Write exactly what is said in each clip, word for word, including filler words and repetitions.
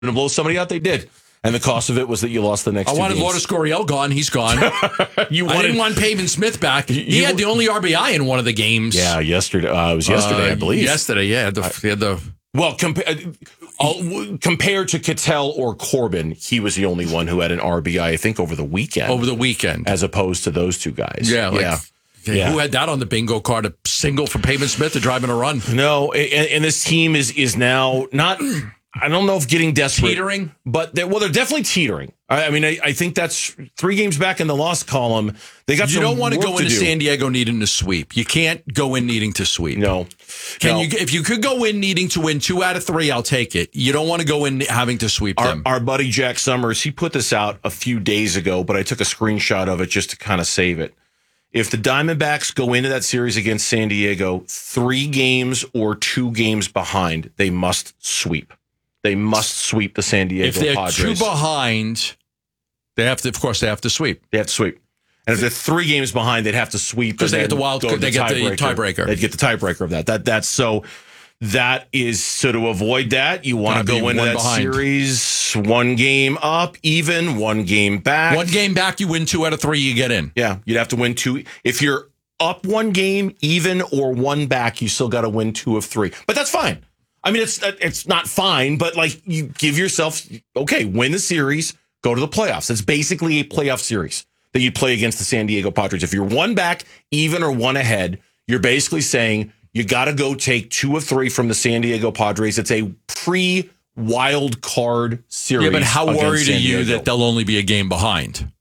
to blow somebody out, they did. And the cost of it was that you lost the next I two wanted games. Lourdes Gurriel gone. He's gone. you I wanted, didn't want Pavin Smith back. He you, had the only R B I in one of the games. Yeah, yesterday. Uh, it was yesterday, uh, I believe. Yesterday, yeah. The, he had the... Well, compa- uh, compared to Cattell or Corbin, he was the only one who had an R B I, I think, over the weekend. Over the weekend. As opposed to those two guys. Yeah. Like, yeah. yeah. Who had that on the bingo card? A single for Pavin Smith to drive in a run. No, and, and this team is is now not... I don't know if getting desperate. Teetering? But, they're, well, they're definitely teetering. I, I mean, I, I think that's three games back in the loss column. They got You some don't want to work go into do. San Diego needing to sweep. You can't go in needing to sweep. No. Can no. you? If you could go in needing to win two out of three, I'll take it. You don't want to go in having to sweep our, them. Our buddy Jack Summers, he put this out a few days ago, but I took a screenshot of it just to kind of save it. If the Diamondbacks go into that series against San Diego three games or two games behind, they must sweep. They must sweep the San Diego If they're Padres. two behind, they have to. Of course, they have to sweep. They have to sweep. And if they're three games behind, they'd have to sweep because they and get the then wild. go to They get the tiebreaker. They'd get the tiebreaker of that. That that's so. That is so to avoid that, you want to Gotta go be into one that behind. series one game up, even one game back. One game back, you win two out of three, you get in. Yeah, you'd have to win two. If you're up one game, even or one back, you still got to win two of three. But that's fine. I mean, it's it's not fine, but like you give yourself, okay, win the series, go to the playoffs. It's basically a playoff series that you play against the San Diego Padres. If you're one back, even or one ahead, you're basically saying you got to go take two of three from the San Diego Padres. It's a pre-wild card series. Yeah, but how against worried are San you Diego. that they'll only be a game behind?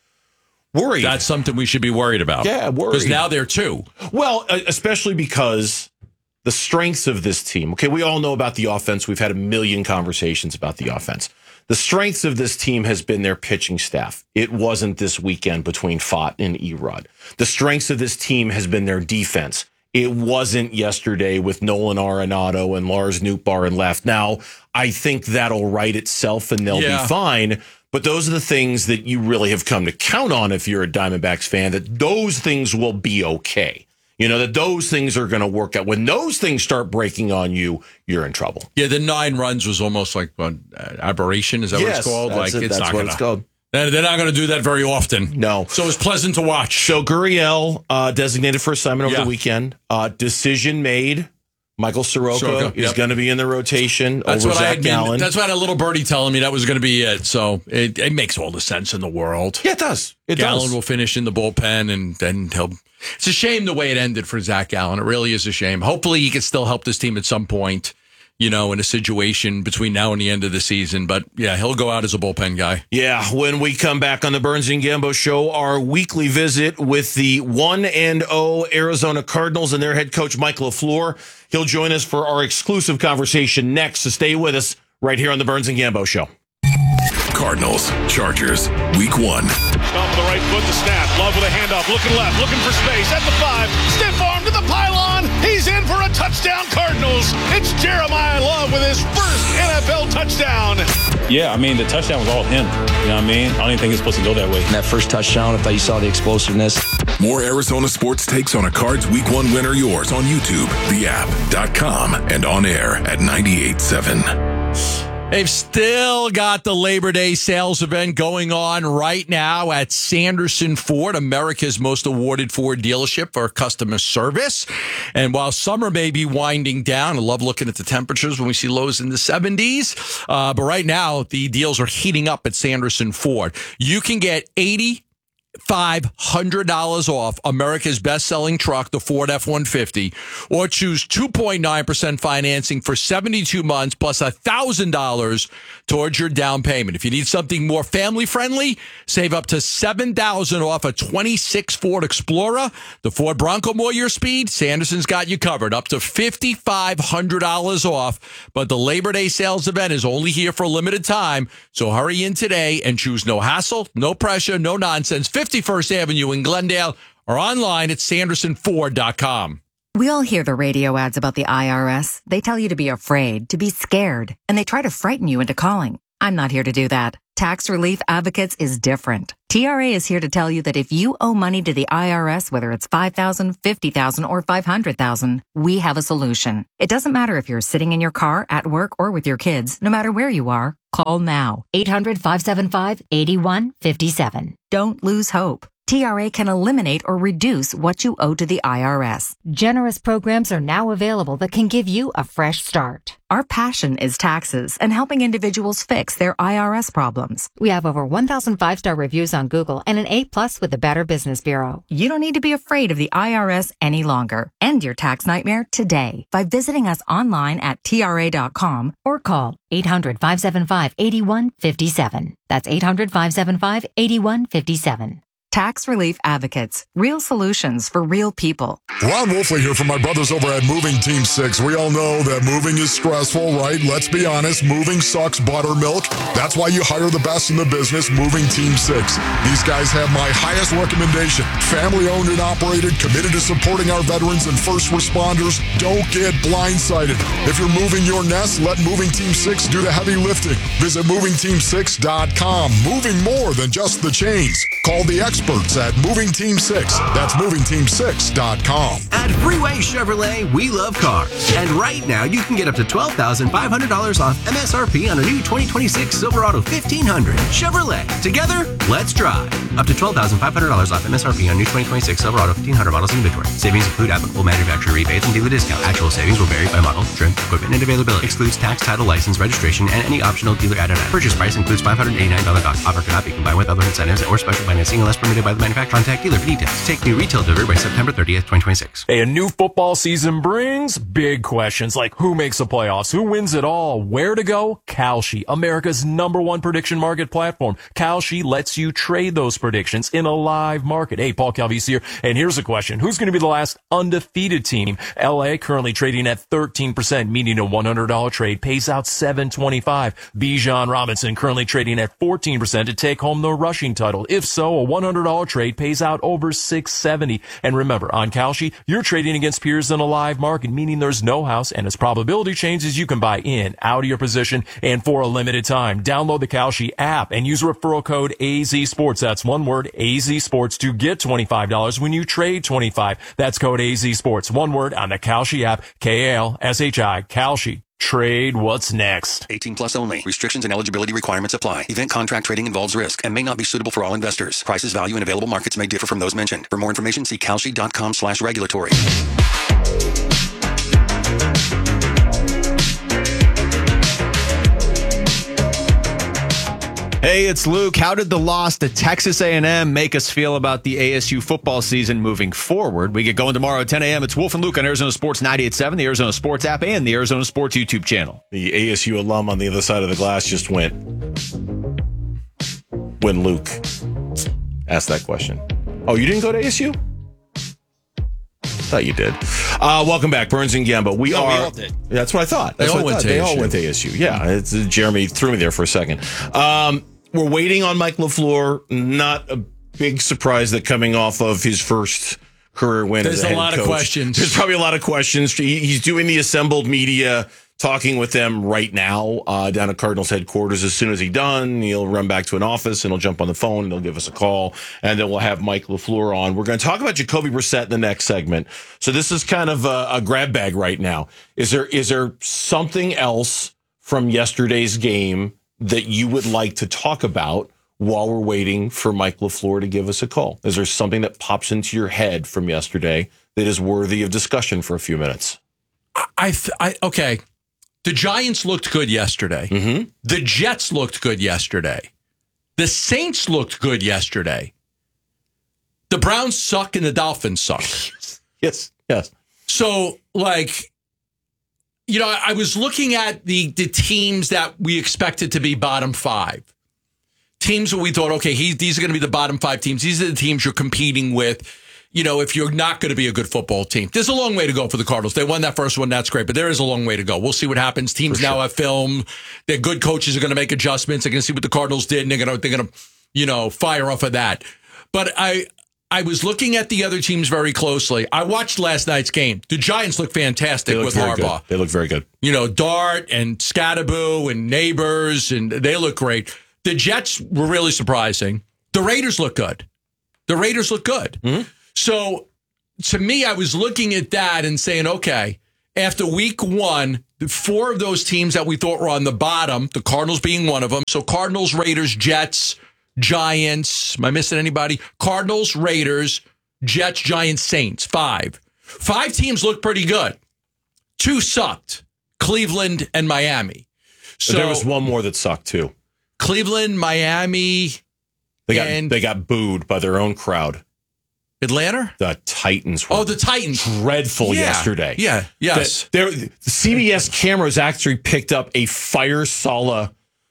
Worried. That's something we should be worried about. Yeah, worried. Because now they're two. Well, especially because the strengths of this team. Okay, we all know about the offense. We've had a million conversations about the offense. The strengths of this team has been their pitching staff. It wasn't this weekend between Fott and Erod. The strengths of this team has been their defense. It wasn't yesterday with Nolan Arenado and Lars Nootbaar in left. Now, I think that'll right itself and they'll Yeah. be fine. But those are the things that you really have come to count on if you're a Diamondbacks fan, that those things will be okay. You know, that those things are going to work out. When those things start breaking on you, you're in trouble. Yeah, the nine runs was almost like an aberration. Is that what Yes, it's called? that's Like it. it's That's not what gonna, it's called. They're they're not going to do that very often. No. So it's pleasant to watch. So Gurriel, uh, designated for assignment over Yeah. the weekend. Uh, decision made. Michael Soroka, Soroka, is yep. going to be in the rotation That's over what I Zach had. Gallen. That's what I had a little birdie telling me that was going to be it. So it, it makes all the sense in the world. Yeah, it does. It Gallen does. will finish in the bullpen, and then he'll. It's a shame the way it ended for Zach Gallen. It really is a shame. Hopefully, he can still help this team at some point. You know, in a situation between now and the end of the season. But yeah, he'll go out as a bullpen guy. Yeah, when we come back on the Burns and Gambo Show, our weekly visit with the one and oh Arizona Cardinals and their head coach, Mike LaFleur. He'll join us for our exclusive conversation next, so stay with us right here on the Burns and Gambo Show. Cardinals, Chargers, week one. Off with the right foot, the snap. Love with a handoff, looking left, looking for space at the five. Stiff arm to the pylon. He's in for a touchdown, Cardinals. It's Jeremiah Love with his first N F L touchdown. Yeah, I mean, the touchdown was all him. You know what I mean? I don't even think it's supposed to go that way. That first touchdown, I thought you saw the explosiveness. More Arizona sports takes on a Cards week one winner yours on YouTube, the app, dot com, and on air at ninety-eight point seven. They've still got the Labor Day sales event going on right now at Sanderson Ford, America's most awarded Ford dealership for customer service. And while summer may be winding down, I love looking at the temperatures when we see lows in the seventies. Uh, but right now, the deals are heating up at Sanderson Ford. You can get eighty five hundred dollars off America's best-selling truck, the Ford F one fifty, or choose two point nine percent financing for seventy-two months plus one thousand dollars towards your down payment. If you need something more family-friendly, save up to seven thousand dollars off a twenty-six Ford Explorer. The Ford Bronco more your speed, Sanderson's got you covered, up to five thousand five hundred dollars off. But the Labor Day sales event is only here for a limited time, so hurry in today and choose no hassle, no pressure, no nonsense. fifty-first Avenue in Glendale, or online at sanderson ford dot com. We all hear the radio ads about the I R S. They tell you to be afraid, to be scared, and they try to frighten you into calling. I'm not here to do that. Tax Relief Advocates is different. T R A is here to tell you that if you owe money to the I R S, whether it's five thousand dollars, fifty thousand dollars, or five hundred thousand dollars, we have a solution. It doesn't matter if you're sitting in your car, at work, or with your kids. No matter where you are, call now. eight hundred, five seven five, eight one five seven. Don't lose hope. T R A can eliminate or reduce what you owe to the I R S. Generous programs are now available that can give you a fresh start. Our passion is taxes and helping individuals fix their I R S problems. We have over one thousand five-star reviews on Google and an A plus with the Better Business Bureau. You don't need to be afraid of the I R S any longer. End your tax nightmare today by visiting us online at T R A dot com or call eight hundred, five seven five, eight one five seven. That's eight hundred, five seven five, eight one five seven. Tax Relief Advocates. Real solutions for real people. Ron Wolfley here from my brothers over at Moving Team six. We all know that moving is stressful, right? Let's be honest. Moving sucks buttermilk. That's why you hire the best in the business, Moving Team six. These guys have my highest recommendation. Family owned and operated, committed to supporting our veterans and first responders. Don't get blindsided. If you're moving your nest, let Moving Team six do the heavy lifting. Visit moving team six dot com. Moving more than just the chains. Call the experts at Moving Team six. That's moving team six dot com. At Freeway Chevrolet, we love cars. And right now, you can get up to twelve thousand five hundred dollars off M S R P on a new twenty twenty-six Silverado fifteen hundred. Chevrolet. Together, let's drive. Up to twelve thousand five hundred dollars off M S R P on new twenty twenty-six Silverado fifteen hundred models in inventory. Savings include applicable manufacturer rebates and dealer discount. Actual savings will vary by model, trim, equipment, and availability. Excludes tax, title, license, registration, and any optional dealer added on. Purchase price includes five hundred eighty-nine dollars dock. Offer cannot be combined with other incentives or special financing unless permitted by the manufacturer. Contact dealer for details. Take new retail delivery by September thirtieth, twenty twenty-six. Hey, a new football season brings big questions like who makes the playoffs, who wins it all, where to go. Kalshi, America's number one prediction market platform. Kalshi lets you trade those predictions in a live market. Hey, Paul Calvisi here, and here's a question. Who's going to be the last undefeated team? L A currently trading at thirteen percent, meaning a one hundred dollars trade pays out seven twenty-five. Bijan Robinson currently trading at fourteen percent to take home the rushing title. If so, a one hundred dollars trade pays out over six seventy. And remember, on Kalshi, you're trading against peers in a live market, meaning there's no house, and as probability changes, you can buy in, out of your position, and for a limited time. Download the Kalshi app and use referral code A Z Sports. That's one word, A Z Sports, to get twenty-five dollars when you trade twenty-five dollars. That's code A Z Sports. One word on the Kalshi app, K A L S H I, Kalshi. Trade what's next. eighteen plus only. Restrictions and eligibility requirements apply. Event contract trading involves risk and may not be suitable for all investors. Prices, value, and available markets may differ from those mentioned. For more information, see kalshi.com slash regulatory. Hey, it's Luke. How did the loss to Texas A and M make us feel about the A S U football season moving forward? We get going tomorrow at ten a.m. It's Wolf and Luke on Arizona Sports ninety-eight point seven, the Arizona Sports app, and the Arizona Sports YouTube channel. The A S U alum on the other side of the glass just went when Luke asked that question. Oh, you didn't go to A S U? Thought you did. Uh, welcome back, Burns and Gambo. We no, are. We all did. That's what I thought. That's they all what I went thought. to They A S U. all went to A S U. Yeah, it's, uh, Jeremy threw me there for a second. Um, we're waiting on Mike LaFleur. Not a big surprise that coming off of his first career win. There's as a, a head lot coach, of questions. There's probably a lot of questions. He, he's doing the assembled media, talking with them right now uh, down at Cardinals headquarters. As soon as he's done, he'll run back to an office and he'll jump on the phone and he'll give us a call, and then we'll have Mike LaFleur on. We're going to talk about Jacoby Brissett in the next segment. So this is kind of a, a grab bag right now. Is there is there something else from yesterday's game that you would like to talk about while we're waiting for Mike LaFleur to give us a call? Is there something that pops into your head from yesterday that is worthy of discussion for a few minutes? I, th- I okay. The Giants looked good yesterday. Mm-hmm. The Jets looked good yesterday. The Saints looked good yesterday. The Browns suck and the Dolphins suck. Yes, yes. So, like, you know, I was looking at the the teams that we expected to be bottom five. Teams where we thought, okay, he, these are going to be the bottom five teams. These are the teams you're competing with, you know, if you're not going to be a good football team. There's a long way to go for the Cardinals. They won that first one. That's great. But there is a long way to go. We'll see what happens. Teams now have film. Their good coaches are going to make adjustments. They're going to see what the Cardinals did, and they're going to, they're going to, you know, fire off of that. But I, I was looking at the other teams very closely. I watched last night's game. The Giants look fantastic with Harbaugh. Good. They look very good. You know, Dart and Scatterboo and Neighbors, and they look great. The Jets were really surprising. The Raiders look good. The Raiders look good. Mm-hmm. So, to me, I was looking at that and saying, okay, after week one, the four of those teams that we thought were on the bottom, the Cardinals being one of them. So, Cardinals, Raiders, Jets, Giants. Am I missing anybody? Cardinals, Raiders, Jets, Giants, Saints. Five. Five teams look pretty good. Two sucked. Cleveland and Miami. So there was one more that sucked too. Cleveland, Miami. They got and they got booed by their own crowd. Atlanta? The Titans were Oh, the Titans. dreadful Yeah. yesterday. Yeah. Yes. The, the C B S cameras actually picked up a Fire Sala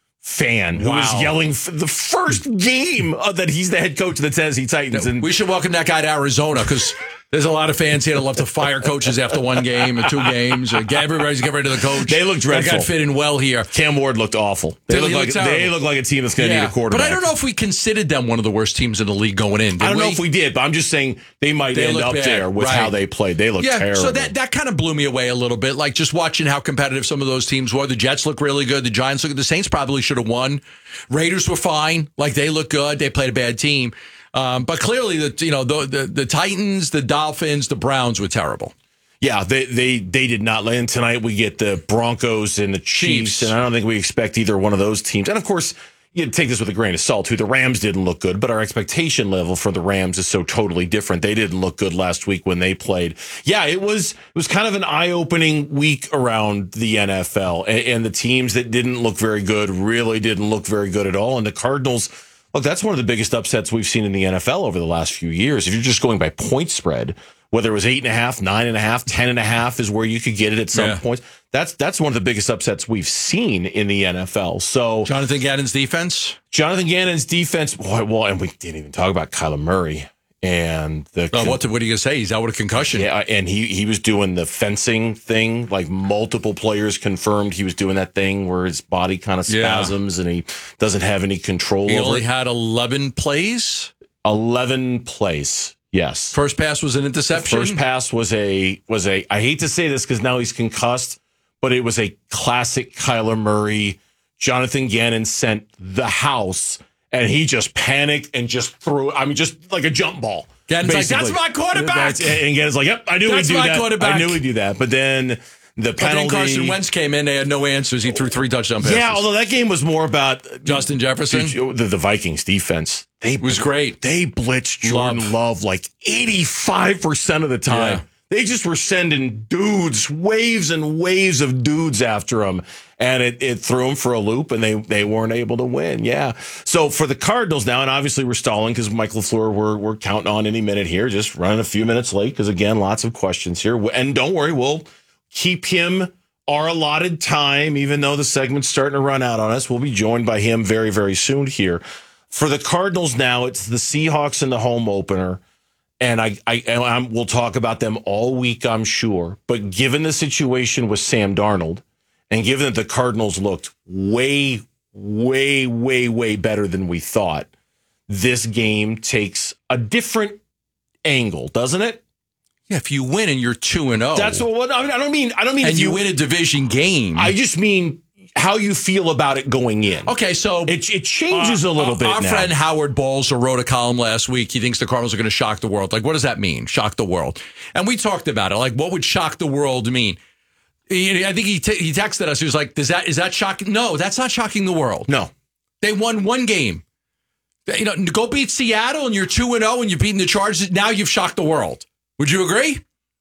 fan who Wow. was yelling for the first game of that he's the head coach of the Tennessee Titans. And We should welcome that guy to Arizona because there's a lot of fans here that love to fire coaches after one game or two games. Or get everybody's get rid of the coach. They look dreadful. That guy fit in well here. Cam Ward looked awful. They Did look he like look they terrible? look like a team that's going to Yeah. need a quarterback. But I don't know if we considered them one of the worst teams in the league going in. Did I don't we? know if we did, but I'm just saying they might They end look up bad. there with Right. how they played. They look yeah, terrible. so that, that kind of blew me away a little bit. Like just watching how competitive some of those teams were. The Jets look really good. The Giants look good. The Saints probably should have won. Raiders were fine. Like they look good. They played a bad team. Um, but clearly, the you know the, the the Titans, the Dolphins, the Browns were terrible. Yeah, they they they did not land tonight. We get the Broncos and the Chiefs, Chiefs. and I don't think we expect either one of those teams. And of course, you take this with a grain of salt too. The Rams didn't look good, but our expectation level for the Rams is so totally different. They didn't look good last week when they played. Yeah, it was it was kind of an eye-opening week around the N F L, and, and the teams that didn't look very good really didn't look very good at all. And the Cardinals, look, that's one of the biggest upsets we've seen in the N F L over the last few years. If you're just going by point spread, whether it was eight and a half, nine and a half, ten and a half is where you could get it at some Yeah. points. That's that's one of the biggest upsets we've seen in the N F L. So Jonathan Gannon's defense. Jonathan Gannon's defense, boy, well, and we didn't even talk about Kyler Murray and the Oh, what, what are you going to say? He's out with a concussion. yeah, and he he was doing the fencing thing, like multiple players confirmed he was doing that thing where his body kind of Yeah. spasms and he doesn't have any control He over only it. had eleven plays. eleven plays. Yes. First pass was an interception. First pass was a was a I hate to say this because now he's concussed, but it was a classic Kyler Murray. Jonathan Gannon sent the house and he just panicked and just threw I mean just like a jump ball. Gannon's like, basically. "That's my quarterback." That's- and Gannon's like, "Yep, I knew That's we'd do my that. quarterback." I knew we'd do that." But then the But penalty then Carson Wentz came in. They had no answers. He threw three touchdown passes. Yeah, although that game was more about Justin Jefferson. the, the Vikings defense. They was great. They blitzed Jordan Love. Love, like eighty-five percent of the time. Yeah. They just were sending dudes, waves and waves of dudes after him. And it, it threw them for a loop, and they, they weren't able to win. Yeah. So for the Cardinals now, and obviously we're stalling because Mike LaFleur, we're, we're counting on any minute here, just running a few minutes late because, again, lots of questions here. And don't worry, we'll keep him our allotted time, even though the segment's starting to run out on us. We'll be joined by him very, very soon here. For the Cardinals now, it's the Seahawks in the home opener. And I, I, and I'm, we'll talk about them all week, I'm sure. But given the situation with Sam Darnold, and given that the Cardinals looked way, way, way, way better than we thought, this game takes a different angle, doesn't it? Yeah, if you win and you're two and zero, That's what I, mean, I don't mean. I don't mean and if you, you win a division game. I just mean how you feel about it going in. Okay, so it, it changes uh, a little uh, bit Our now. friend Howard Balzer wrote a column last week. He thinks the Cardinals are going to shock the world. Like, what does that mean? Shock the world. And we talked about it. Like, what would shock the world mean? He, I think he t- he texted us. He was like, "Does that is that shocking? No, that's not shocking the world. No, they won one game. You know, go beat Seattle and you're two and zero and you're beating the Chargers. Now you've shocked the world. Would you agree?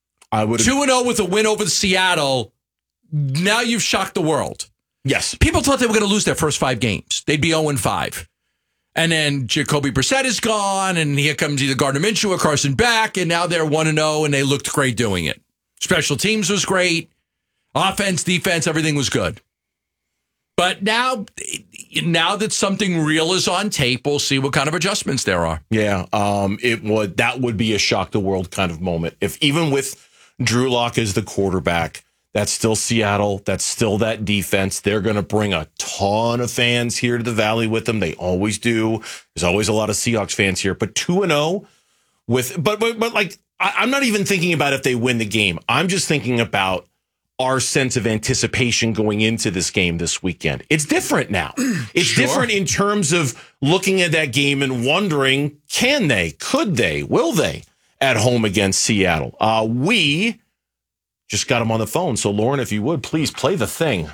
I would. Two and zero with a win over Seattle. Now you've shocked the world. Yes. People thought they were going to lose their first five games. They'd be zero and five. And then Jacoby Brissett is gone, and here comes either Gardner Minshew or Carson Beck, and now they're one and zero, and they looked great doing it. Special teams was great. Offense, defense, everything was good. But now, now that something real is on tape, we'll see what kind of adjustments there are. Yeah, um, it would. That would be a shock the world kind of moment. If even with Drew Lock as the quarterback, that's still Seattle. That's still that defense. They're going to bring a ton of fans here to the Valley with them. They always do. There's always a lot of Seahawks fans here. But two and zero with, but, but, but like, I, I'm not even thinking about if they win the game. I'm just thinking about our sense of anticipation going into this game this weekend. It's different now. It's Sure. different in terms of looking at that game and wondering, can they, could they, will they at home against Seattle? Uh, we just got them on the phone. So Lauren, if you would, please play the thing.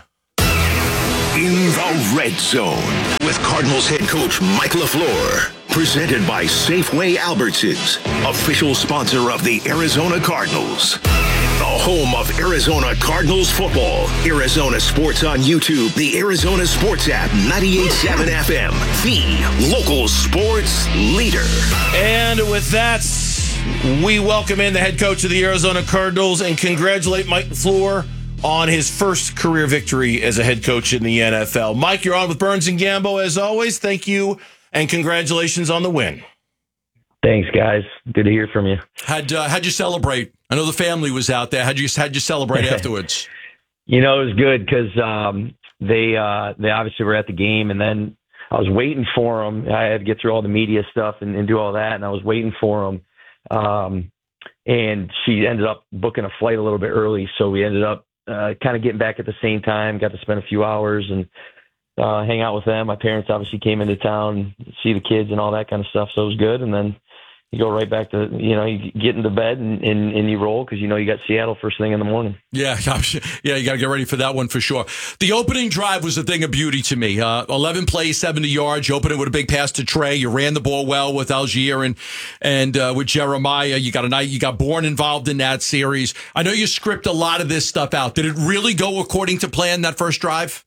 In the Red Zone with Cardinals head coach Mike LaFleur. Presented by Safeway Albertsons, official sponsor of the Arizona Cardinals. The home of Arizona Cardinals football. Arizona Sports on YouTube, the Arizona Sports app, ninety-eight point seven F M, the local sports leader. And with that, we welcome in the head coach of the Arizona Cardinals and congratulate Mike LaFleur on his first career victory as a head coach in the N F L. Mike, you're on with Burns and Gambo as always. Thank you and congratulations on the win. Thanks, guys. Good to hear from you. How'd, uh, how'd you celebrate? I know the family was out there. How'd you, how'd you celebrate afterwards? You know, it was good because um, they uh, they obviously were at the game, and then I was waiting for them. I had to get through all the media stuff and, and do all that, and I was waiting for them. Um, and she ended up booking a flight a little bit early, so we ended up uh, kind of getting back at the same time, got to spend a few hours and uh, hang out with them. My parents obviously came into town, see the kids and all that kind of stuff, so it was good. And then you go right back to, you know, you get into bed and, and, and you roll because, you know, you got Seattle first thing in the morning. Yeah, yeah, you got to get ready for that one for sure. The opening drive was a thing of beauty to me. Uh, eleven plays, seventy yards. You opened it with a big pass to Trey. You ran the ball well with Algier and and uh, with Jeremiah. You got a night. You got Bourne involved in that series. I know you script a lot of this stuff out. Did it really go according to plan that first drive?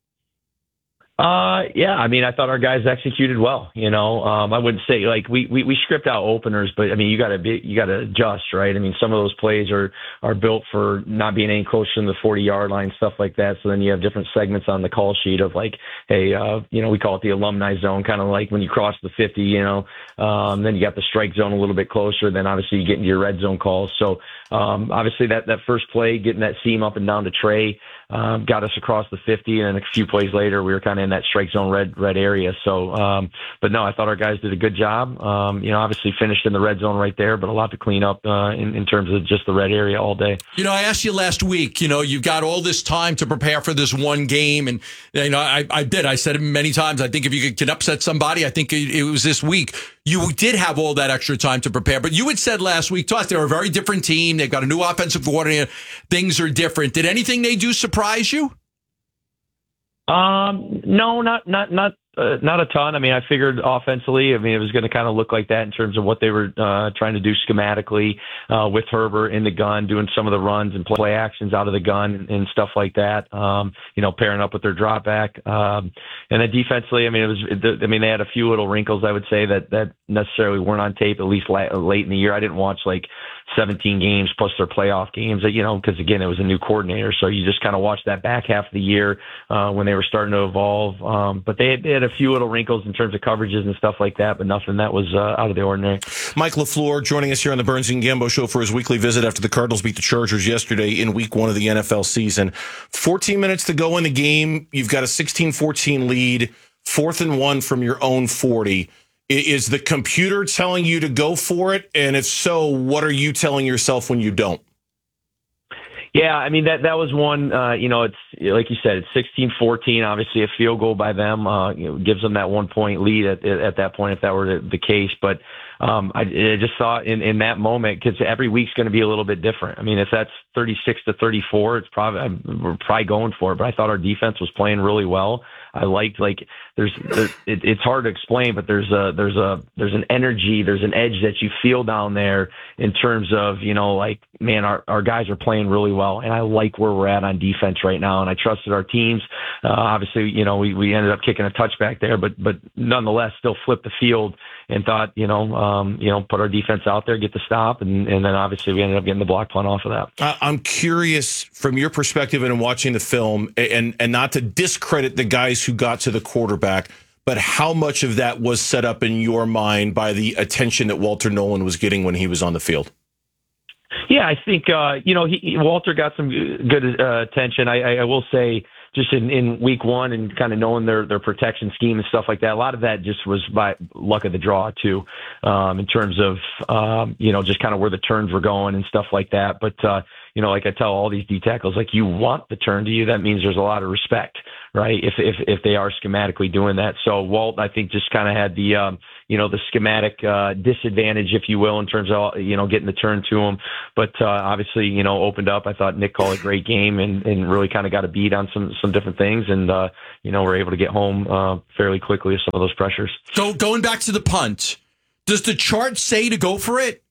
Uh, yeah, I mean, I thought our guys executed well. You know, um, I wouldn't say like we, we, we script out openers, but I mean, you gotta be, you gotta adjust, right? I mean, some of those plays are, are built for not being any closer than the forty yard line, stuff like that. So then you have different segments on the call sheet of like, hey, uh, you know, we call it the alumni zone, kind of like when you cross the fifty, you know, um, then you got the strike zone a little bit closer. Then obviously you get into your red zone calls. So, um, obviously that, that first play, getting that seam up and down to Trey, um, got us across the fifty, and then a few plays later, we were kind of in that strike zone red red area. So, um, but no, I thought our guys did a good job. Um, you know, obviously finished in the red zone right there, but a lot to clean up uh, in, in terms of just the red area all day. You know, I asked you last week, you know, you've got all this time to prepare for this one game. And, you know, I, I did. I said it many times. I think if you can upset somebody, I think it, it was this week. You did have all that extra time to prepare. But you had said last week to us they're a very different team. They've got a new offensive coordinator. Things are different. Did anything they do surprise you? Um, no, not not not uh, not a ton. I mean, I figured offensively, I mean, it was going to kind of look like that in terms of what they were uh, trying to do schematically uh, with Herbert in the gun, doing some of the runs and play actions out of the gun and, and stuff like that. Um, you know, pairing up with their drop back, um, and then defensively, I mean, it was. I mean, they had a few little wrinkles, I would say, that that necessarily weren't on tape at least late in the year. I didn't watch like seventeen games plus their playoff games, you know, because again, it was a new coordinator. So you just kind of watched that back half of the year uh, when they were starting to evolve. Um, but they had, they had a few little wrinkles in terms of coverages and stuff like that, but nothing that was uh, out of the ordinary. Mike LaFleur joining us here on the Burns and Gambo Show for his weekly visit after the Cardinals beat the Chargers yesterday in week one of the N F L season. fourteen minutes to go in the game. You've got a sixteen fourteen lead, fourth and one from your own forty. Is the computer telling you to go for it? And if so, what are you telling yourself when you don't? Yeah, I mean, that that was one, uh, you know, it's like you said, it's sixteen fourteen, obviously a field goal by them, uh, you know, gives them that one point lead at, at that point, if that were the case. But um, I, I just thought in, in that moment, because every week's going to be a little bit different. I mean, if that's thirty-six to thirty-four, it's probably, we're probably going for it, but I thought our defense was playing really well. I liked, like, there's, there, it, it's hard to explain, but there's a, there's a, there's an energy, there's an edge that you feel down there in terms of, you know, like, man, our, our guys are playing really well. And I like where we're at on defense right now. And I trusted our teams. Uh, obviously, you know, we, we ended up kicking a touchback there, but, but nonetheless, still flipped the field and thought, you know, um, you know, put our defense out there, get the stop. And, and then obviously we ended up getting the block punt off of that. I'm curious from your perspective and in watching the film, and, and not to discredit the guys who got to the quarterback, but how much of that was set up in your mind by the attention that Walter Nolan was getting when he was on the field? Yeah, I think, uh, you know, he, Walter got some good uh, attention. I, I, I will say just in, in week one and kind of knowing their, their protection scheme and stuff like that. A lot of that just was by luck of the draw too, um, in terms of, um, you know, just kind of where the turns were going and stuff like that. But, uh, you know, like I tell all these D tackles, like you want the turn to you, that means there's a lot of respect, right? If, if, if they are schematically doing that. So Walt, I think just kind of had the, um, you know, the schematic, uh, disadvantage, if you will, in terms of, you know, getting the turn to him. But, uh, obviously, you know, opened up. I thought Nick called a great game and, and really kind of got a beat on some, some different things. And, uh, you know, we're able to get home, uh, fairly quickly with some of those pressures. So going back to the punt, does the chart say to go for it?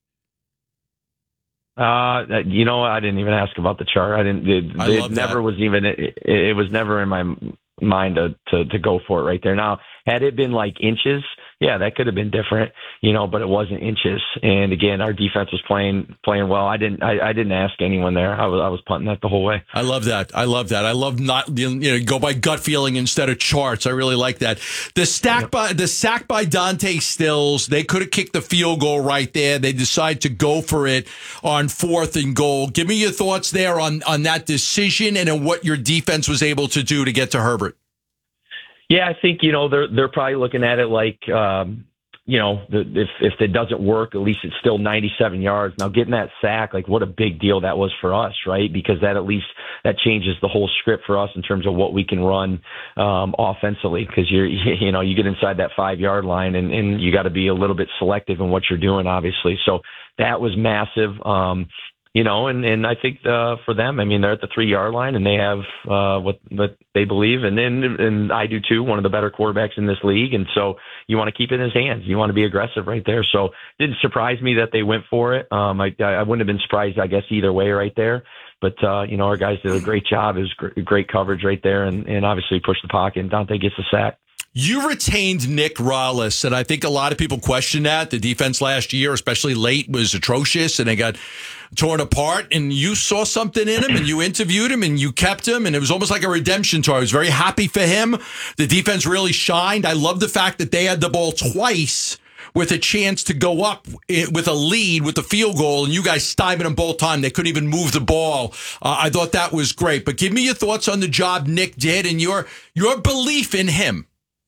Uh, you know, I didn't even ask about the chart. I didn't, it, I it love never that. was even, it, it was never in my mind to, to, to go for it right there. Now, had it been like inches, yeah, that could have been different, you know, but it wasn't inches. And again, our defense was playing, playing well. I didn't, I, I didn't ask anyone there. I was, I was punting that the whole way. I love that. I love that. I love not, you know, go by gut feeling instead of charts. I really like that. The stack yep. by the sack by Dante Stills, they could have kicked the field goal right there. They decide to go for it on fourth and goal. Give me your thoughts there on, on that decision and on what your defense was able to do to get to Herbert. Yeah, I think, you know, they're they're probably looking at it like, um, you know, the, if if it doesn't work, at least it's still ninety-seven yards. Now, getting that sack, like, what a big deal that was for us, right? Because that at least that changes the whole script for us in terms of what we can run um, offensively. Because you're, you know, you get inside that five yard line, and and you got to be a little bit selective in what you're doing, obviously. So that was massive. Um, You know, and, and I think uh, for them, I mean, they're at the three-yard line, and they have uh, what what they believe, and, and and I do too, one of the better quarterbacks in this league, and so you want to keep it in his hands. You want to be aggressive right there. So it didn't surprise me that they went for it. Um, I, I wouldn't have been surprised, I guess, either way right there. But, uh, you know, our guys did a great job. It was gr- great coverage right there, and, and obviously pushed the pocket, and Dante gets a sack. You retained Nick Rallis, and I think a lot of people question that. The defense last year, especially late, was atrocious, and they got torn apart. And you saw something in him, and you interviewed him, and you kept him, and it was almost like a redemption tour. I was very happy for him. The defense really shined. I love the fact that they had the ball twice with a chance to go up with a lead with the field goal, and you guys stymied them both times. They couldn't even move the ball. Uh, I thought that was great. But give me your thoughts on the job Nick did and your your belief in him.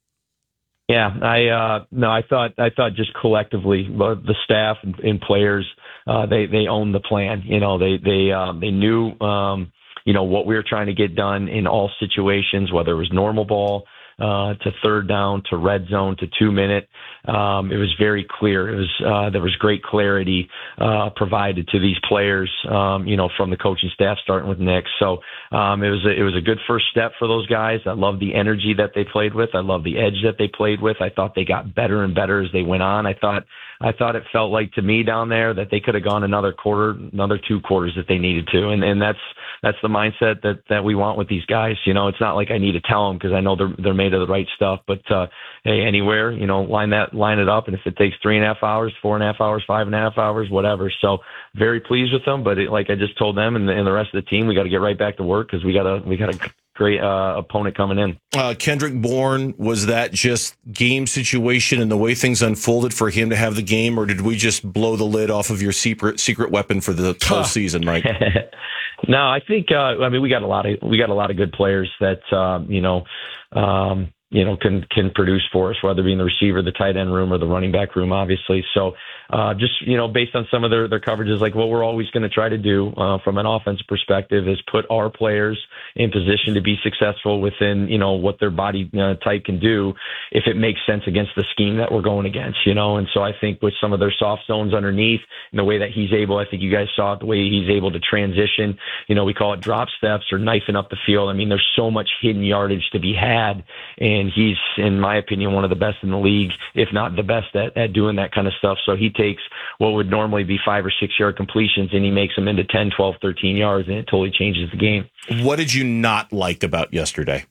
Yeah, I uh, no, I thought I thought just collectively, the staff and, and players, uh, they they owned the plan. You know, they they um, they knew um, you know what we were trying to get done in all situations, whether it was normal ball uh, to third down to red zone to two minute. Um, it was very clear. It was uh, there was great clarity uh, provided to these players. Um, you know, from the coaching staff, starting with Nick. So um, it was a, it was a good first step for those guys. I love the energy that they played with. I love the edge that they played with. I thought they got better and better as they went on. I thought I thought it felt like to me down there that they could have gone another quarter, another two quarters if they needed to. And and that's that's the mindset that that we want with these guys. You know, it's not like I need to tell them because I know they're they're made of the right stuff. But uh, hey, anywhere, you know, line that line it up, and if it takes three and a half hours, four and a half hours, five and a half hours, whatever. So very pleased with them. But it, like I just told them and the, and the rest of the team, we got to get right back to work because we got a we got a great uh, opponent coming in. Uh, Kendrick Bourne, was that just game situation and the way things unfolded for him to have the game, or did we just blow the lid off of your secret secret weapon for the whole season, Mike? No, I think uh, I mean we got a lot of we got a lot of good players that um, you know. Um, you know, can, can produce for us, whether it be in the receiver, the tight end room, or the running back room, obviously. So, uh, just, you know, based on some of their, their coverages, like what we're always going to try to do, uh, from an offensive perspective is put our players in position to be successful within, you know, what their body uh, type can do if it makes sense against the scheme that we're going against, you know? And so I think with some of their soft zones underneath and the way that he's able, I think you guys saw it, the way he's able to transition, you know, we call it drop steps or knifing up the field. I mean, there's so much hidden yardage to be had. And he's, in my opinion, one of the best in the league, if not the best at, at doing that kind of stuff. So he takes what would normally be five or six yard completions and he makes them into ten, twelve, thirteen yards, and it totally changes the game. What did you not like about yesterday?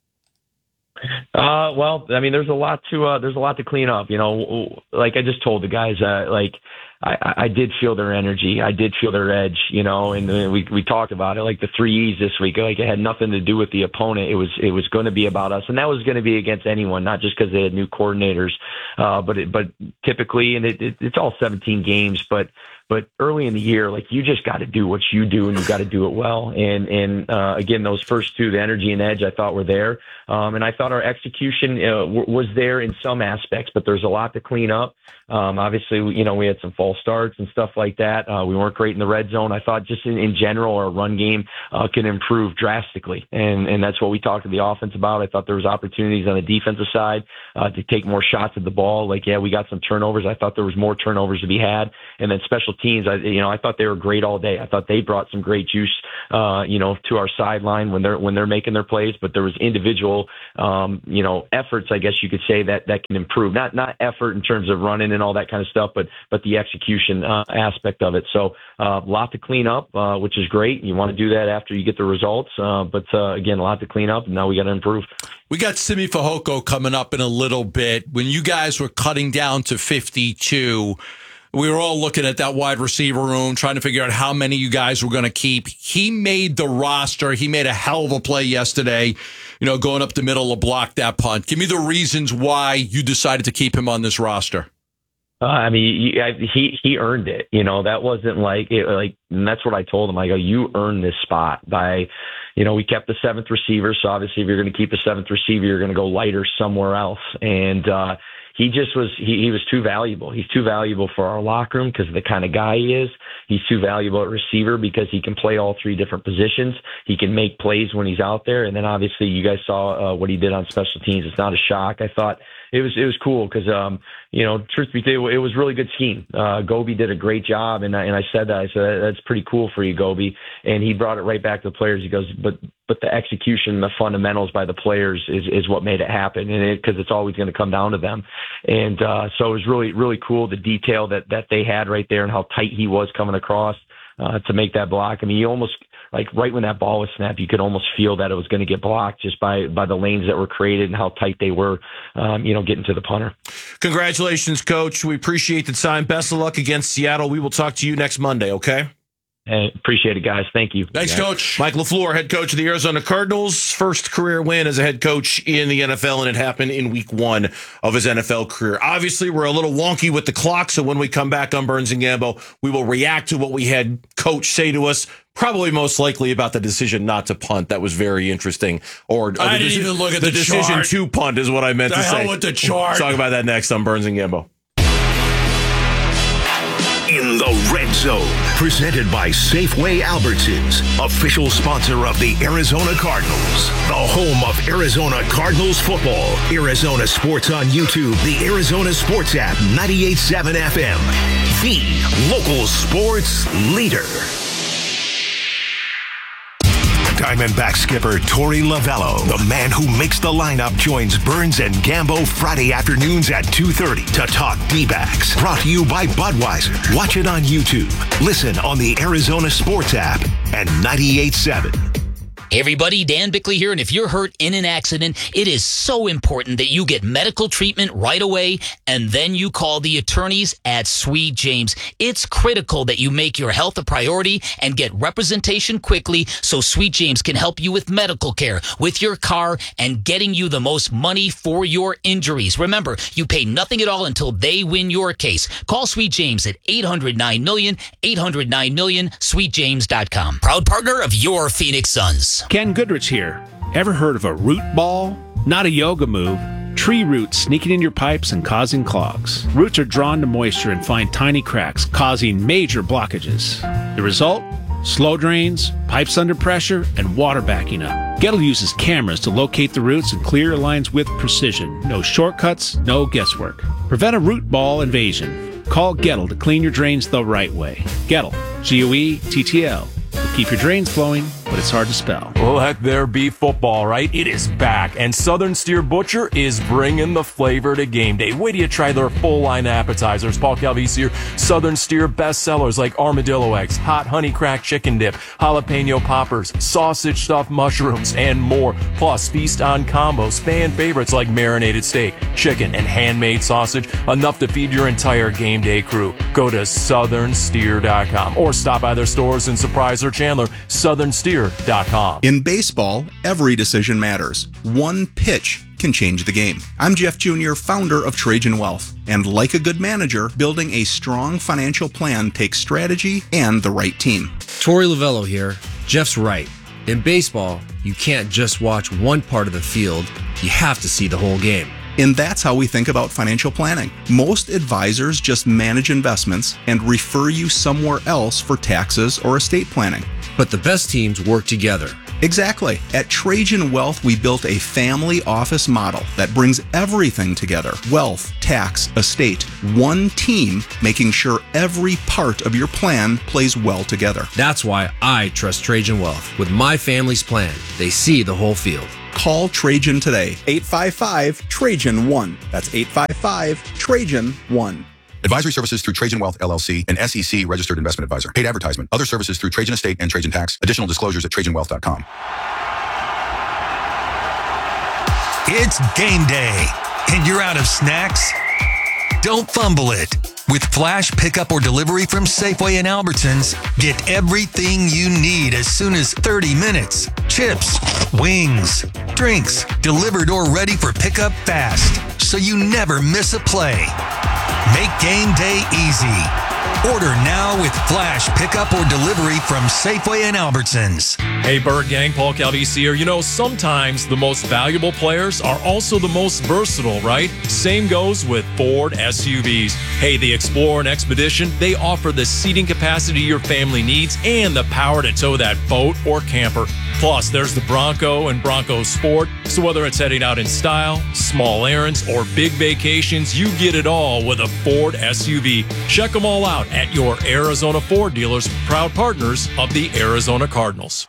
Uh, well, I mean, there's a lot to, uh, there's a lot to clean up, you know, like I just told the guys, uh, like, I, I did feel their energy. I did feel their edge, you know, and we we talked about it, like the three E's this week. Like it had nothing to do with the opponent. It was it was going to be about us, and that was going to be against anyone, not just because they had new coordinators. Uh, but it, but typically, and it, it, it's all seventeen games, but but early in the year, like you just got to do what you do, and you got to do it well. And and uh, again, those first two, the energy and edge, I thought were there, um, and I thought our execution uh, w- was there in some aspects, but there's a lot to clean up. Um, obviously, you know, we had some false starts and stuff like that. Uh, we weren't great in the red zone. I thought just in, in general, our run game uh, can improve drastically, and and that's what we talked to the offense about. I thought there was opportunities on the defensive side uh, to take more shots at the ball. Like, yeah, we got some turnovers. I thought there was more turnovers to be had, and then special teams. I you know I thought they were great all day. I thought they brought some great juice, uh, you know, to our sideline when they're when they're making their plays. But there was individual, um, you know, efforts, I guess you could say, that that can improve. Not not effort in terms of running and all that kind of stuff, but but the execution uh, aspect of it. So a uh, lot to clean up, uh, which is great. You want to do that after you get the results, uh, but uh, again, a lot to clean up. And now we got to improve. We got Simi Fehoko coming up in a little bit. When you guys were cutting down to fifty-two, we were all looking at that wide receiver room, trying to figure out how many you guys were going to keep. He made the roster. He made a hell of a play yesterday, you know, going up the middle to block that punt. Give me the reasons why you decided to keep him on this roster. Uh, I mean, he, he he earned it. You know, that wasn't like it, like, and that's what I told him. I go, you earned this spot by, you know, we kept the seventh receiver. So obviously, if you're going to keep a seventh receiver, you're going to go lighter somewhere else. And uh, he just was he, he was too valuable. He's too valuable for our locker room because of the kind of guy he is. He's too valuable at receiver because he can play all three different positions. He can make plays when he's out there. And then obviously, you guys saw uh, what he did on special teams. It's not a shock. I thought it was it was cool because um you know, truth be told, it was really good scheme. Uh, Gobi did a great job, and I, and I said that I said that's pretty cool for you, Gobi, and he brought it right back to the players. He goes, but but the execution, the fundamentals by the players is is what made it happen, and it because it's always going to come down to them. And uh, so it was really really cool the detail that that they had right there and how tight he was coming across uh, to make that block. I mean, you almost. Like right when that ball was snapped, you could almost feel that it was going to get blocked just by, by the lanes that were created and how tight they were, um, you know, getting to the punter. Congratulations, Coach. We appreciate the time. Best of luck against Seattle. We will talk to you next Monday, okay? Hey, appreciate it, guys. Thank you. Thanks, yeah. Coach. Mike LaFleur, head coach of the Arizona Cardinals. First career win as a head coach in the N F L, and it happened in week one of his N F L career. Obviously, we're a little wonky with the clock, so when we come back on Burns and Gambo, we will react to what we had Coach say to us, probably most likely about the decision not to punt. That was very interesting. Or, or I the didn't deci- even look at the, the decision chart. to punt is what I meant The to hell say. with the chart. We'll talk about that next on Burns and Gambo. In the Red Zone, presented by Safeway Albertsons, official sponsor of the Arizona Cardinals, the home of Arizona Cardinals football. Arizona Sports on YouTube, the Arizona Sports app, ninety-eight point seven F M, the local sports leader. Diamondback skipper Torey Lovello, the man who makes the lineup, joins Burns and Gambo Friday afternoons at two thirty to talk D-backs. Brought to you by Budweiser. Watch it on YouTube. Listen on the Arizona Sports app and ninety-eight point seven. Hey everybody, Dan Bickley here, and if you're hurt in an accident, it is so important that you get medical treatment right away, and then you call the attorneys at Sweet James. It's critical that you make your health a priority and get representation quickly so Sweet James can help you with medical care, with your car, and getting you the most money for your injuries. Remember, you pay nothing at all until they win your case. Call Sweet James at eight hundred nine million, eight hundred nine million, sweet james dot com. Proud partner of your Phoenix Suns. Ken Goodrich here. Ever heard of a root ball? Not a yoga move. Tree roots sneaking in your pipes and causing clogs. Roots are drawn to moisture and find tiny cracks, causing major blockages. The result? Slow drains, pipes under pressure, and water backing up. Gettle uses cameras to locate the roots and clear your lines with precision. No shortcuts, no guesswork. Prevent a root ball invasion. Call Gettle to clean your drains the right way. Gettle, G O E T T L. Will keep your drains flowing, but it's hard to spell. Let there be football, right? It is back, and Southern Steer Butcher is bringing the flavor to game day. Wait till you try their full-line appetizers. Paul Calvisi here. Southern Steer bestsellers like armadillo eggs, hot honey crack chicken dip, jalapeno poppers, sausage stuffed mushrooms, and more. Plus, feast on combos, fan favorites like marinated steak, chicken, and handmade sausage, enough to feed your entire game day crew. Go to southern steer dot com or stop by their stores in Surprise or Chandler. Southern Steer, Leader dot com. In baseball, every decision matters. One pitch can change the game. I'm Jeff Junior, founder of Trajan Wealth. And like a good manager, building a strong financial plan takes strategy and the right team. Torey Lavello here. Jeff's right. In baseball, you can't just watch one part of the field. You have to see the whole game. And that's how we think about financial planning. Most advisors just manage investments and refer you somewhere else for taxes or estate planning. But the best teams work together. Exactly. At Trajan Wealth, we built a family office model that brings everything together. Wealth, tax, estate. One team making sure every part of your plan plays well together. That's why I trust Trajan Wealth. With my family's plan, they see the whole field. Call Trajan today. eight five five, Trajan one. That's eight five five, Trajan one. Advisory services through Trajan Wealth, L L C, an S E C registered investment advisor. Paid advertisement. Other services through Trajan Estate and Trajan Tax. Additional disclosures at Trajan Wealth dot com. It's game day, and you're out of snacks? Don't fumble it. With Flash Pickup or Delivery from Safeway and Albertsons, get everything you need as soon as thirty minutes. Chips, wings, drinks, delivered or ready for pickup fast, so you never miss a play. Make game day easy. Order now with Flash Pickup or Delivery from Safeway and Albertsons. Hey, Bird Gang, Paul Calvisi here. You know, sometimes the most valuable players are also the most versatile, right? Same goes with Ford S U Vs. Hey, the Explorer and Expedition, they offer the seating capacity your family needs and the power to tow that boat or camper. Plus, there's the Bronco and Bronco Sport. So whether it's heading out in style, small errands, or big vacations, you get it all with a Ford S U V. Check them all out at your Arizona Ford dealers, proud partners of the Arizona Cardinals.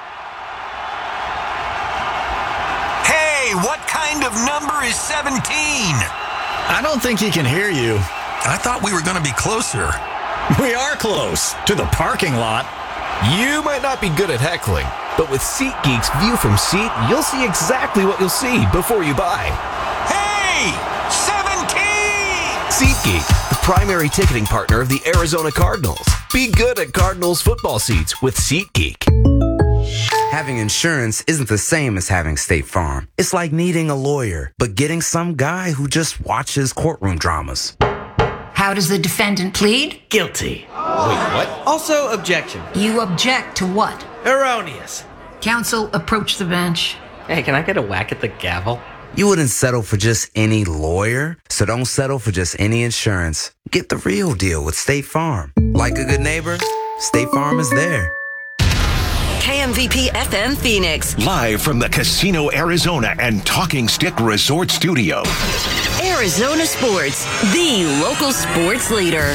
Hey, what kind of number is seventeen? I don't think he can hear you. I thought we were going to be closer. We are close to the parking lot. You might not be good at heckling, but with SeatGeek's View from Seat, you'll see exactly what you'll see before you buy. Hey! seventeen! SeatGeek, the primary ticketing partner of the Arizona Cardinals. Be good at Cardinals football seats with SeatGeek. Having insurance isn't the same as having State Farm. It's like needing a lawyer, but getting some guy who just watches courtroom dramas. How does the defendant plead? Guilty. Wait, what? Also, objection. You object to what? Erroneous. Counsel, approach the bench. Hey, can I get a whack at the gavel? You wouldn't settle for just any lawyer, so don't settle for just any insurance. Get the real deal with State Farm. Like a good neighbor, State Farm is there. K M V P F M Phoenix. Live from the Casino Arizona and Talking Stick Resort Studio. Arizona Sports, the local sports leader.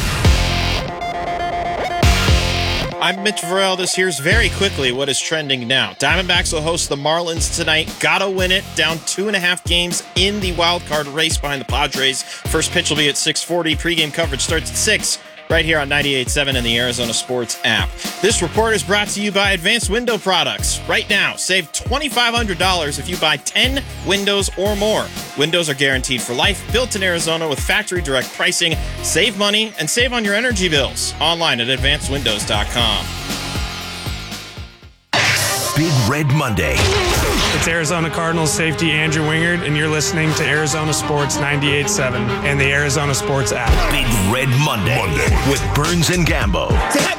I'm Mitch Varell. This here's very quickly what is trending now. Diamondbacks will host the Marlins tonight. Gotta win it. Down two and a half games in the wild card race behind the Padres. First pitch will be at six forty. Pre-game coverage starts at six. Right here on ninety-eight point seven and the Arizona Sports app. This report is brought to you by Advanced Window Products. Right now, save twenty-five hundred dollars if you buy ten windows or more. Windows are guaranteed for life, built in Arizona with factory direct pricing. Save money and save on your energy bills. Online at advanced windows dot com. Big Red Monday. It's Arizona Cardinals safety Andrew Wingard, and you're listening to Arizona Sports ninety-eight point seven and the Arizona Sports app. Big Red Monday, Monday. With Burns and Gambo.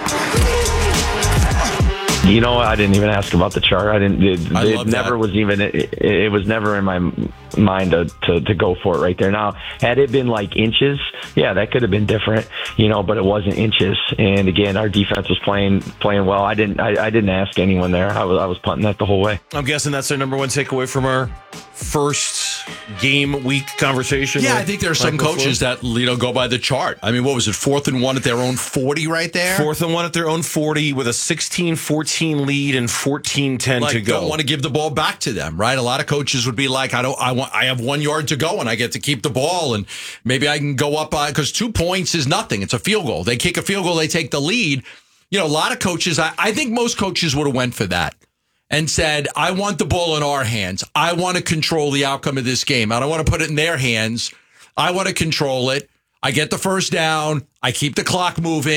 You know, I didn't even ask about the chart. I didn't. It, I it love never that. was even. It, it was never in my mind to, to to go for it right there. Now, had it been like inches, yeah, that could have been different. You know, but it wasn't inches. And again, our defense was playing playing well. I didn't. I, I didn't ask anyone there. I was I was punting that the whole way. I'm guessing that's their number one takeaway from our first game week conversation. Yeah, I think there are some coaches that, you know, go by the chart. I mean, what was it? Fourth and one at their own forty right there? Fourth and one at their own forty with a sixteen fourteen lead and fourteen ten like, to go. Don't want to give the ball back to them, right? A lot of coaches would be like, I don't, I want, I have one yard to go and I get to keep the ball and maybe I can go up because two points is nothing. It's a field goal. They kick a field goal, they take the lead. You know, a lot of coaches, I, I think most coaches would have went for that and said, I want the ball in our hands. I want to control the outcome of this game. I don't want to put it in their hands. I want to control it. I get the first down. I keep the clock moving.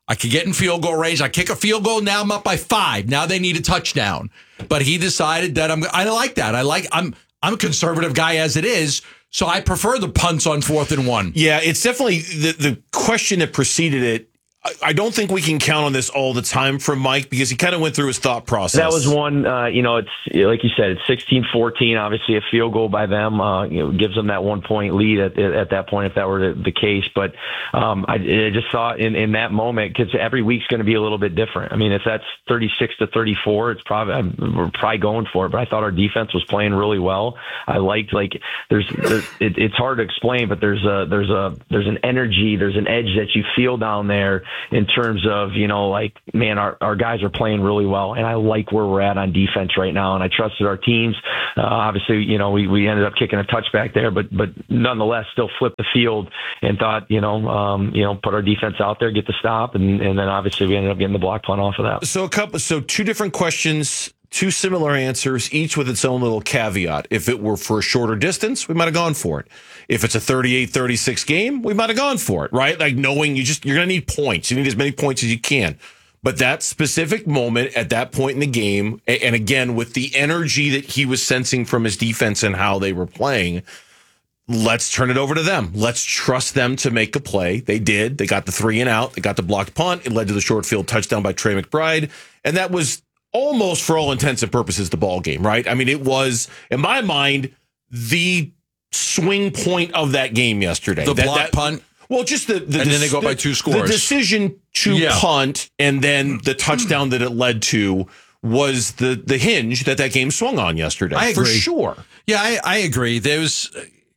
I could get in field goal range. I kick a field goal. Now I'm up by five. Now they need a touchdown. But he decided that I'm. I like that. I like. I'm. I'm a conservative guy as it is, so I prefer the punts on fourth and one. Yeah, it's definitely the the question that preceded it. I don't think we can count on this all the time from Mike because he kind of went through his thought process. That was one, uh, you know, it's like you said, it's sixteen fourteen. Obviously, a field goal by them, uh, you know, gives them that one point lead at, at that point if that were the, the case. But um, I, I just saw in, in that moment because every week's going to be a little bit different. I mean, if that's thirty-six to thirty-four, it's probably we're probably going for it. But I thought our defense was playing really well. I liked like there's, there's it, it's hard to explain, but there's a there's a there's an energy, there's an edge that you feel down there. In terms of, you know, like, man, our, our guys are playing really well, and I like where we're at on defense right now, and I trusted our teams. Uh, obviously, you know, we, we ended up kicking a touchback there, but but nonetheless, still flipped the field and thought, you know, um, you know, put our defense out there, get the stop, and, and then obviously we ended up getting the block punt off of that. So a couple, so two different questions. Two similar answers, each with its own little caveat. If it were for a shorter distance, we might have gone for it. If it's a thirty-eight thirty-six game, we might have gone for it, right? Like knowing you just, you're going to need points. You need as many points as you can. But that specific moment at that point in the game, and again, with the energy that he was sensing from his defense and how they were playing, let's turn it over to them. Let's trust them to make a play. They did. They got the three and out. They got the blocked punt. It led to the short field touchdown by Trey McBride. And that was almost, for all intents and purposes, the ball game, right? I mean, it was, in my mind, the swing point of that game yesterday. The that, block that, punt. Well, just the, the and then they go the, by two scores. The decision to Yeah. punt and then the touchdown that it led to was the the hinge that that game swung on yesterday. I for agree. sure. Yeah, I, I agree. There's,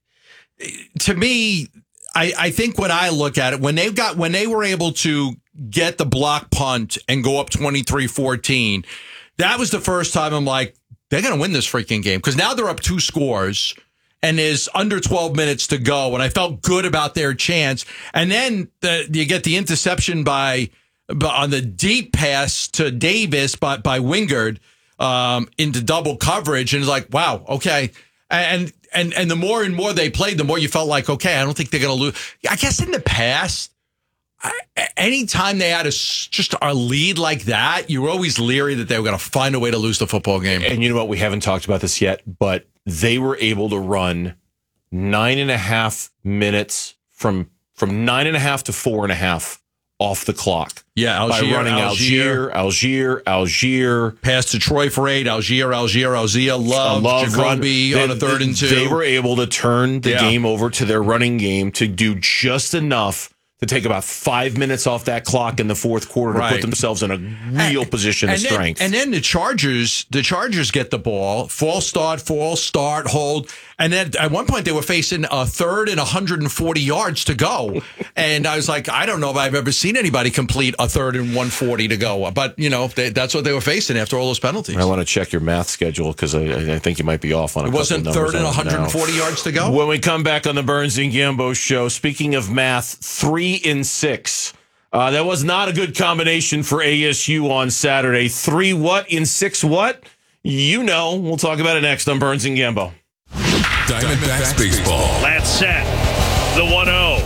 to me, I, I think when I look at it, when they got when they were able to get the block punt and go up twenty-three fourteen, that was the first time I'm like, they're going to win this freaking game. Because now they're up two scores and there's under twelve minutes to go. And I felt good about their chance. And then the, you get the interception by, by on the deep pass to Davis by, by Wingard um, into double coverage. And it's like, wow, okay. And, and, and the more and more they played, the more you felt like, okay, I don't think they're going to lose. I guess in the past, I, anytime they had a, just a lead like that, you were always leery that they were going to find a way to lose the football game. And you know what? We haven't talked about this yet, but they were able to run nine and a half minutes from from nine and a half to four and a half off the clock. Yeah, Algier, by running Algier, Algier, Algier, Algier. Pass to Troy for eight, Algier, Algier, Alzia, Love, Love Jacoby run. on a third they, and two. They were able to turn the Yeah. game over to their running game to do just enough to take about five minutes off that clock in the fourth quarter to Right. put themselves in a real And- position and of then, strength. And then the Chargers, the Chargers get the ball, false start, false start, hold. And then at one point they were facing a third and one hundred forty yards to go. And I was like, I don't know if I've ever seen anybody complete a third and one forty to go. But, you know, they, that's what they were facing after all those penalties. I want to check your math schedule because I, I think you might be off on a It couple wasn't numbers third and on it one hundred forty now. yards to go? When we come back on the Burns and Gambo show, speaking of math, three in six. Uh, that was not a good combination for A S U on Saturday. Three what in six what? You know. We'll talk about it next on Burns and Gambo. Diamondbacks baseball. Last set, the one oh.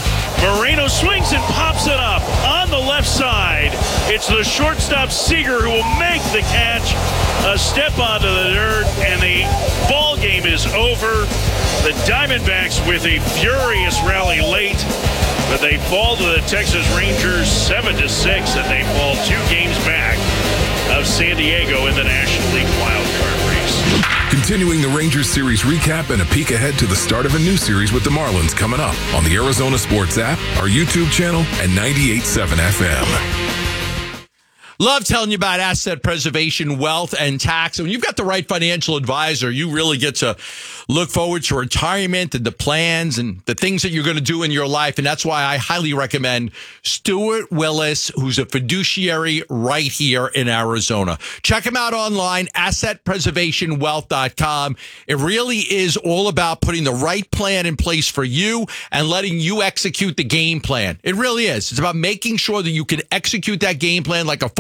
Moreno swings and pops it up on the left side. It's the shortstop Seager who will make the catch. A step onto the dirt, and the ball game is over. The Diamondbacks with a furious rally late, but they fall to the Texas Rangers seven to six, and they fall two games back of San Diego in the National League wildcard race. Continuing the Rangers series recap and a peek ahead to the start of a new series with the Marlins coming up on the Arizona Sports app, our YouTube channel, and ninety-eight point seven F M. Love telling you about asset preservation, wealth, and tax. And when you've got the right financial advisor, you really get to look forward to retirement and the plans and the things that you're going to do in your life. And that's why I highly recommend Stuart Willis, who's a fiduciary right here in Arizona. Check him out online, asset preservation wealth dot com. It really is all about putting the right plan in place for you and letting you execute the game plan. It really is. It's about making sure that you can execute that game plan like a football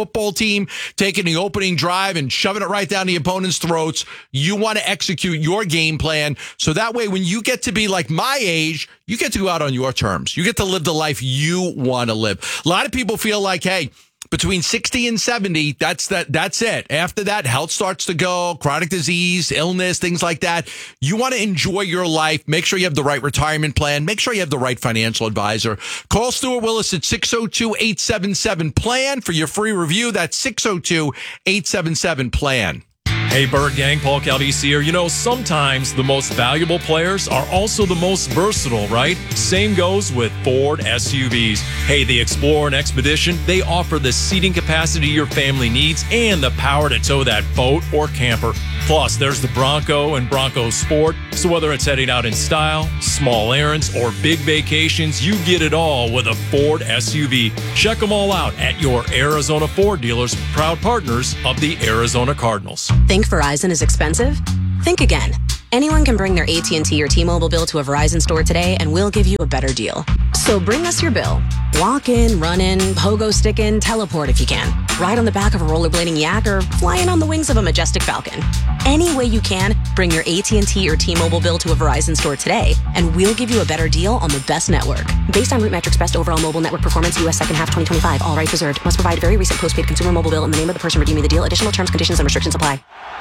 football team taking the opening drive and shoving it right down the opponent's throats. You want to execute your game plan. So that way, when you get to be like my age, you get to go out on your terms. You get to live the life you want to live. A lot of people feel like, hey, between sixty and seventy, that's that. That's it. After that, health starts to go, chronic disease, illness, things like that. You want to enjoy your life. Make sure you have the right retirement plan. Make sure you have the right financial advisor. Call Stuart Willis at six oh two, eight seven seven, PLAN for your free review. That's six oh two, eight seven seven, PLAN. Hey, Bird Gang, Paul Calvisi here. You know, sometimes the most valuable players are also the most versatile, right? Same goes with Ford S U Vs. Hey, the Explorer and Expedition, they offer the seating capacity your family needs and the power to tow that boat or camper. Plus, there's the Bronco and Bronco Sport. So whether it's heading out in style, small errands, or big vacations, you get it all with a Ford S U V. Check them all out at your Arizona Ford dealers, proud partners of the Arizona Cardinals. Think Verizon is expensive? Think again. Anyone can bring their A T and T or T-Mobile bill to a Verizon store today, and we'll give you a better deal. So bring us your bill. Walk in, run in, pogo stick in, teleport if you can. Ride on the back of a rollerblading yak or fly in on the wings of a majestic falcon. Any way you can, bring your A T and T or T-Mobile bill to a Verizon store today, and we'll give you a better deal on the best network. Based on RootMetrics Best Overall Mobile Network Performance, U S second half twenty twenty-five. All rights reserved. Must provide very recent postpaid consumer mobile bill in the name of the person redeeming the deal. Additional terms, conditions, and restrictions apply.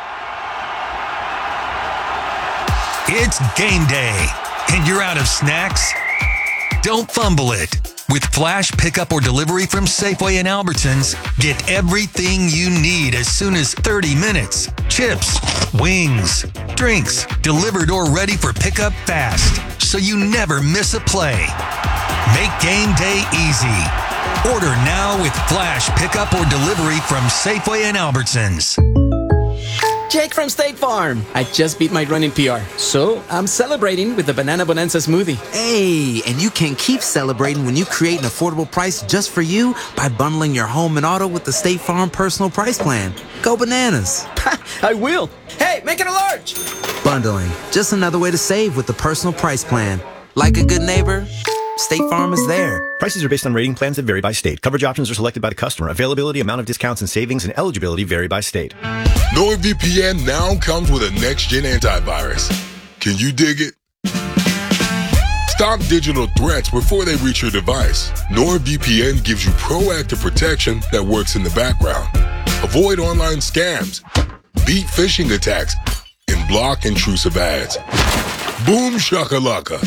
It's game day, and you're out of snacks? Don't fumble it. With Flash Pickup or Delivery from Safeway and Albertsons, get everything you need as soon as thirty minutes. Chips, wings, drinks, delivered or ready for pickup fast, so you never miss a play. Make game day easy. Order now with Flash Pickup or Delivery from Safeway and Albertsons. Jake from State Farm. I just beat my running P R, so I'm celebrating with the Banana Bonanza smoothie. Hey, and you can keep celebrating when you create an affordable price just for you by bundling your home and auto with the State Farm Personal Price Plan. Go bananas. I will. Hey, make it a large. Bundling, just another way to save with the Personal Price Plan. Like a good neighbor, State Farm is there. Prices are based on rating plans that vary by state. Coverage options are selected by the customer. Availability, amount of discounts and savings, and eligibility vary by state. NordVPN now comes with a next-gen antivirus. Can you dig it? Stop digital threats before they reach your device. NordVPN gives you proactive protection that works in the background. Avoid online scams, beat phishing attacks, and block intrusive ads. Boom shakalaka.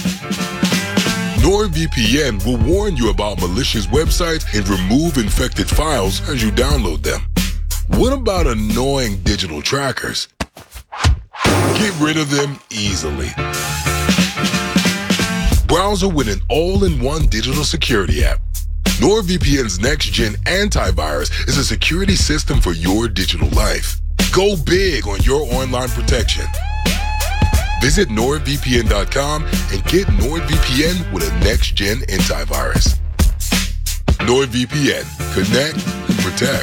NordVPN will warn you about malicious websites and remove infected files as you download them. What about annoying digital trackers? Get rid of them easily. Browser with an all-in-one digital security app. NordVPN's next-gen antivirus is a security system for your digital life. Go big on your online protection. Visit nord V P N dot com and get NordVPN with a next-gen antivirus. NordVPN. Connect and protect.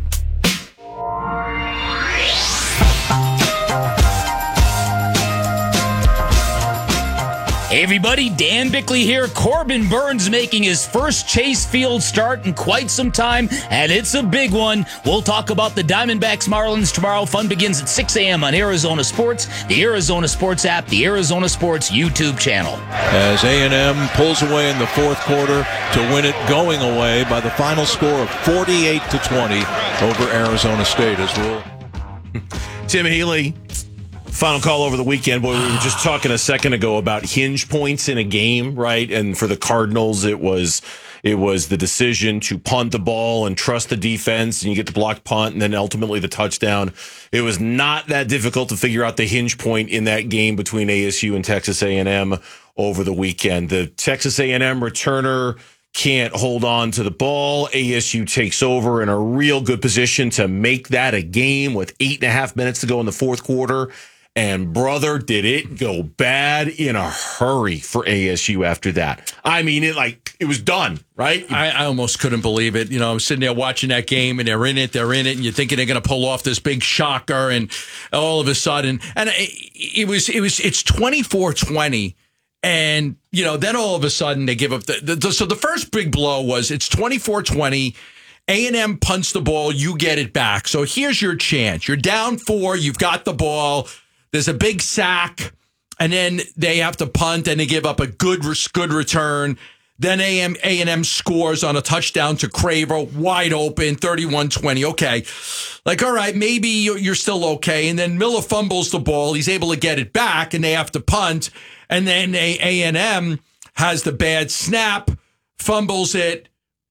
Hey everybody, Dan Bickley here. Corbin Burns making his first Chase Field start in quite some time, and it's a big one. We'll talk about the Diamondbacks Marlins tomorrow. Fun begins at six a.m. on Arizona Sports, the Arizona Sports app, the Arizona Sports YouTube channel. As A and M pulls away in the fourth quarter to win it going away by the final score of forty-eight to twenty over Arizona State as well. Tim Healy. Final call over the weekend. Boy, we were just talking a second ago about hinge points in a game, right? And for the Cardinals, it was it was the decision to punt the ball and trust the defense, and you get the blocked punt, and then ultimately the touchdown. It was not that difficult to figure out the hinge point in that game between A S U and Texas A and M over the weekend. The Texas A and M returner can't hold on to the ball. A S U takes over in a real good position to make that a game with eight and a half minutes to go in the fourth quarter. And brother, did it go bad in a hurry for A S U after that. I mean, it like it was done, right? I, I almost couldn't believe it. You know, I was sitting there watching that game, and they're in it, they're in it, and you're thinking they're going to pull off this big shocker, and all of a sudden, and it, it was, it was, it's twenty-four twenty. And, you know, then all of a sudden they give up the, the, the so the first big blow was it's twenty-four twenty. A and M punts the ball, you get it back. So here's your chance. You're down four, you've got the ball. There's a big sack, and then they have to punt, and they give up a good, good return. Then A and M scores on a touchdown to Craver, wide open, thirty-one twenty. Okay. Like, all right, maybe you're still okay. And then Miller fumbles the ball. He's able to get it back, and they have to punt. And then A and M has the bad snap, fumbles it.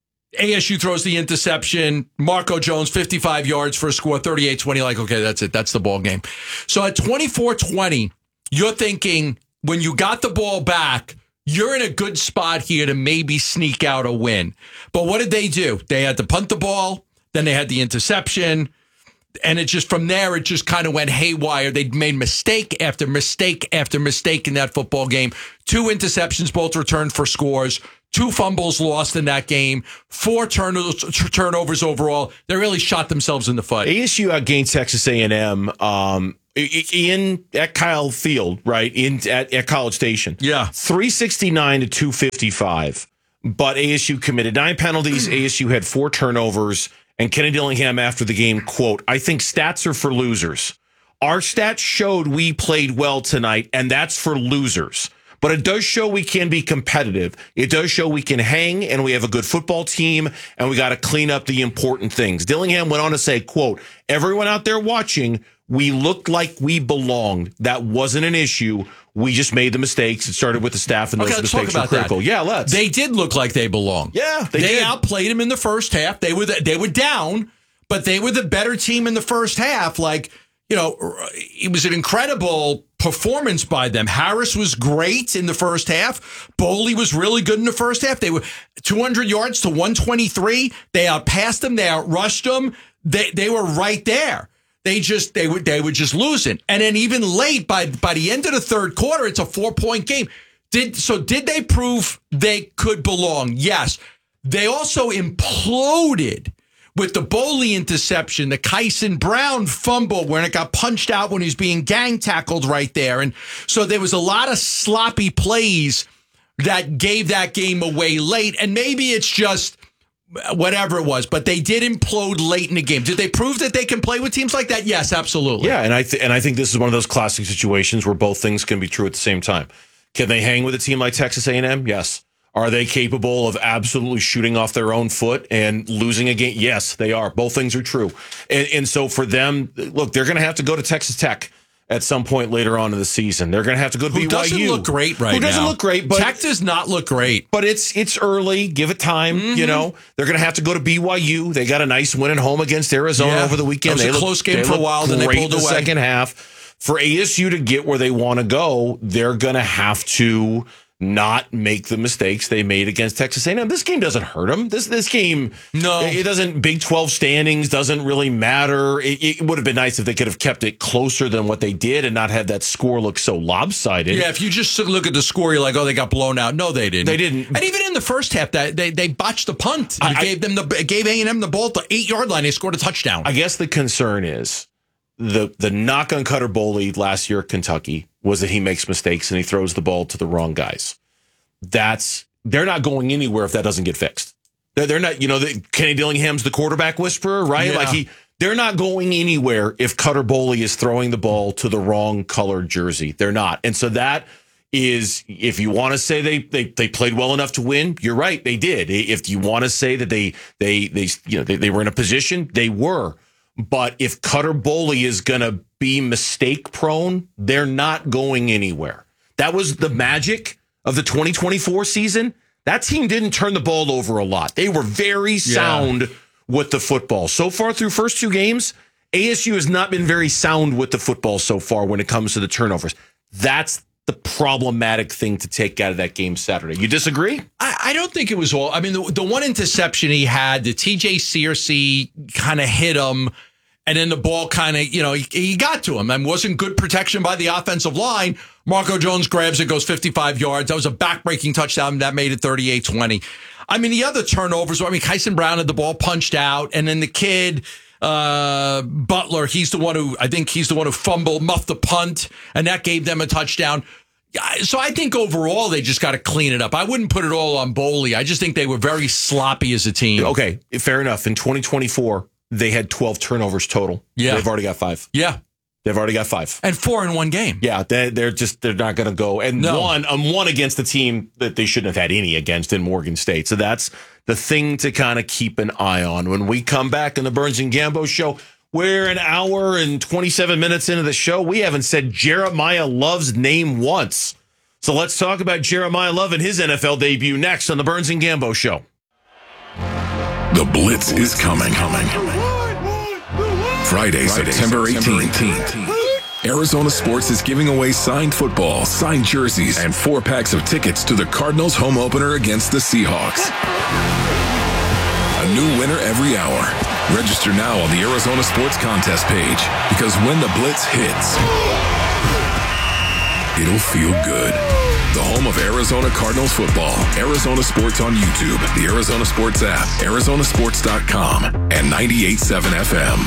A S U throws the interception. Marco Jones, fifty-five yards for a score, thirty-eight twenty. Like, okay, that's it. That's the ball game. So at twenty-four twenty, you're thinking when you got the ball back, you're in a good spot here to maybe sneak out a win. But what did they do? They had to punt the ball. Then they had the interception. And it just, from there, it just kind of went haywire. They made mistake after mistake after mistake in that football game. Two interceptions, both returned for scores. Two fumbles lost in that game. Four turnovers, turnovers overall. They really shot themselves in the foot. A S U outgained Texas A and M um, in at Kyle Field, right? In at, at College Station. Yeah, three sixty-nine to two fifty-five. But A S U committed nine penalties. A S U had four turnovers. And Kenny Dillingham after the game, quote, "I think stats are for losers. Our stats showed we played well tonight, and that's for losers. But it does show we can be competitive. It does show we can hang, and we have a good football team, and we got to clean up the important things." Dillingham went on to say, quote, "Everyone out there watching, we looked like we belonged. That wasn't an issue. We just made the mistakes. It started with the staff, and those okay, mistakes were critical." That. Yeah, let's. They did look like they belonged. Yeah, they, they, they did. outplayed them in the first half. They were the, they were down, but they were the better team in the first half. Like, you know, it was an incredible performance by them. Harris was great in the first half. Boley was really good in the first half. They were two hundred yards to one twenty-three. They outpassed them. They outrushed them. They they were right there. They just they were they were just losing. And then even late by by the end of the third quarter, it's a four point game. Did so? Did they prove they could belong? Yes. They also imploded with the Boley interception, the Kyson Brown fumble when it got punched out when he was being gang tackled right there. And so there was a lot of sloppy plays that gave that game away late. And maybe it's just whatever it was, but they did implode late in the game. Did they prove that they can play with teams like that? Yes, absolutely. Yeah, and I th- and I think this is one of those classic situations where both things can be true at the same time. Can they hang with a team like Texas A and M? Yes. Are they capable of absolutely shooting off their own foot and losing a game? Yes, they are. Both things are true. And, and so for them, look, they're going to have to go to Texas Tech at some point later on in the season. They're going to have to go to Who B Y U. Who doesn't look great right now. Who doesn't now. look great. But Tech does not look great. But it's it's early. Give it time. Mm-hmm. You know, they're going to have to go to B Y U. They got a nice win at home against Arizona yeah. over the weekend. That was they a close look, game for a while, then they pulled the away. second half. For A S U to get where they want to go, they're going to have to not make the mistakes they made against Texas A and M. This game doesn't hurt them. This this game, no, it doesn't. Big twelve standings doesn't really matter. It, it would have been nice if they could have kept it closer than what they did and not had that score look so lopsided. Yeah, if you just look at the score, you're like, oh, they got blown out. No, they didn't. They didn't. And even in the first half, that they they botched the punt. I, gave them the gave A and M the ball at the eight yard line. They scored a touchdown. I guess the concern is the the knock on Cutter Boley last year at Kentucky was that he makes mistakes and he throws the ball to the wrong guys. That's they're not going anywhere if that doesn't get fixed. They're, they're not, you know, the, Kenny Dillingham's the quarterback whisperer, right? Yeah. Like he, they're not going anywhere if Cutter Boley is throwing the ball to the wrong colored jersey. They're not, and so that is, if you want to say they they they played well enough to win, you're right, they did. If you want to say that they they they you know they, they were in a position, they were. But if Cutter Boley is going to be mistake prone, they're not going anywhere. That was the magic of the twenty twenty-four season. That team didn't turn the ball over a lot. They were very sound yeah. with the football. So far through first two games, A S U has not been very sound with the football so far when it comes to the turnovers. That's the problematic thing to take out of that game Saturday. You disagree? I, I don't think it was all. I mean, the, the one interception he had, the T J Searcy kind of hit him. And then the ball kind of, you know, he, he got to him and wasn't good protection by the offensive line. Marco Jones grabs it, goes fifty-five yards. That was a backbreaking touchdown. That made it thirty-eight twenty. I mean, the other turnovers, I mean, Kyson Brown had the ball punched out. And then the kid, uh, Butler, he's the one who, I think he's the one who fumbled, muffed the punt. And that gave them a touchdown. Yeah, so I think overall they just got to clean it up. I wouldn't put it all on Boley. I just think they were very sloppy as a team. Okay, fair enough. In twenty twenty-four, they had twelve turnovers total. Yeah. They've already got five. Yeah. They've already got five. And four in one game. Yeah, they, they're just, they're not going to go. And No. one, um, one against the team that they shouldn't have had any against in Morgan State. So that's the thing to kind of keep an eye on. When we come back in the Burns and Gambo show, we're an hour and twenty-seven minutes into the show. We haven't said Jeremiah Love's name once. So let's talk about Jeremiah Love and his N F L debut next on the Burns and Gambo show. The Blitz is coming. coming. Friday, September eighteenth. Arizona Sports is giving away signed football, signed jerseys, and four packs of tickets to the Cardinals home opener against the Seahawks. A new winner every hour. Register now on the Arizona Sports contest page, because when the Blitz hits, it'll feel good. The home of Arizona Cardinals football. Arizona Sports on YouTube, the Arizona Sports app, Arizona Sports dot com, and ninety-eight point seven F M.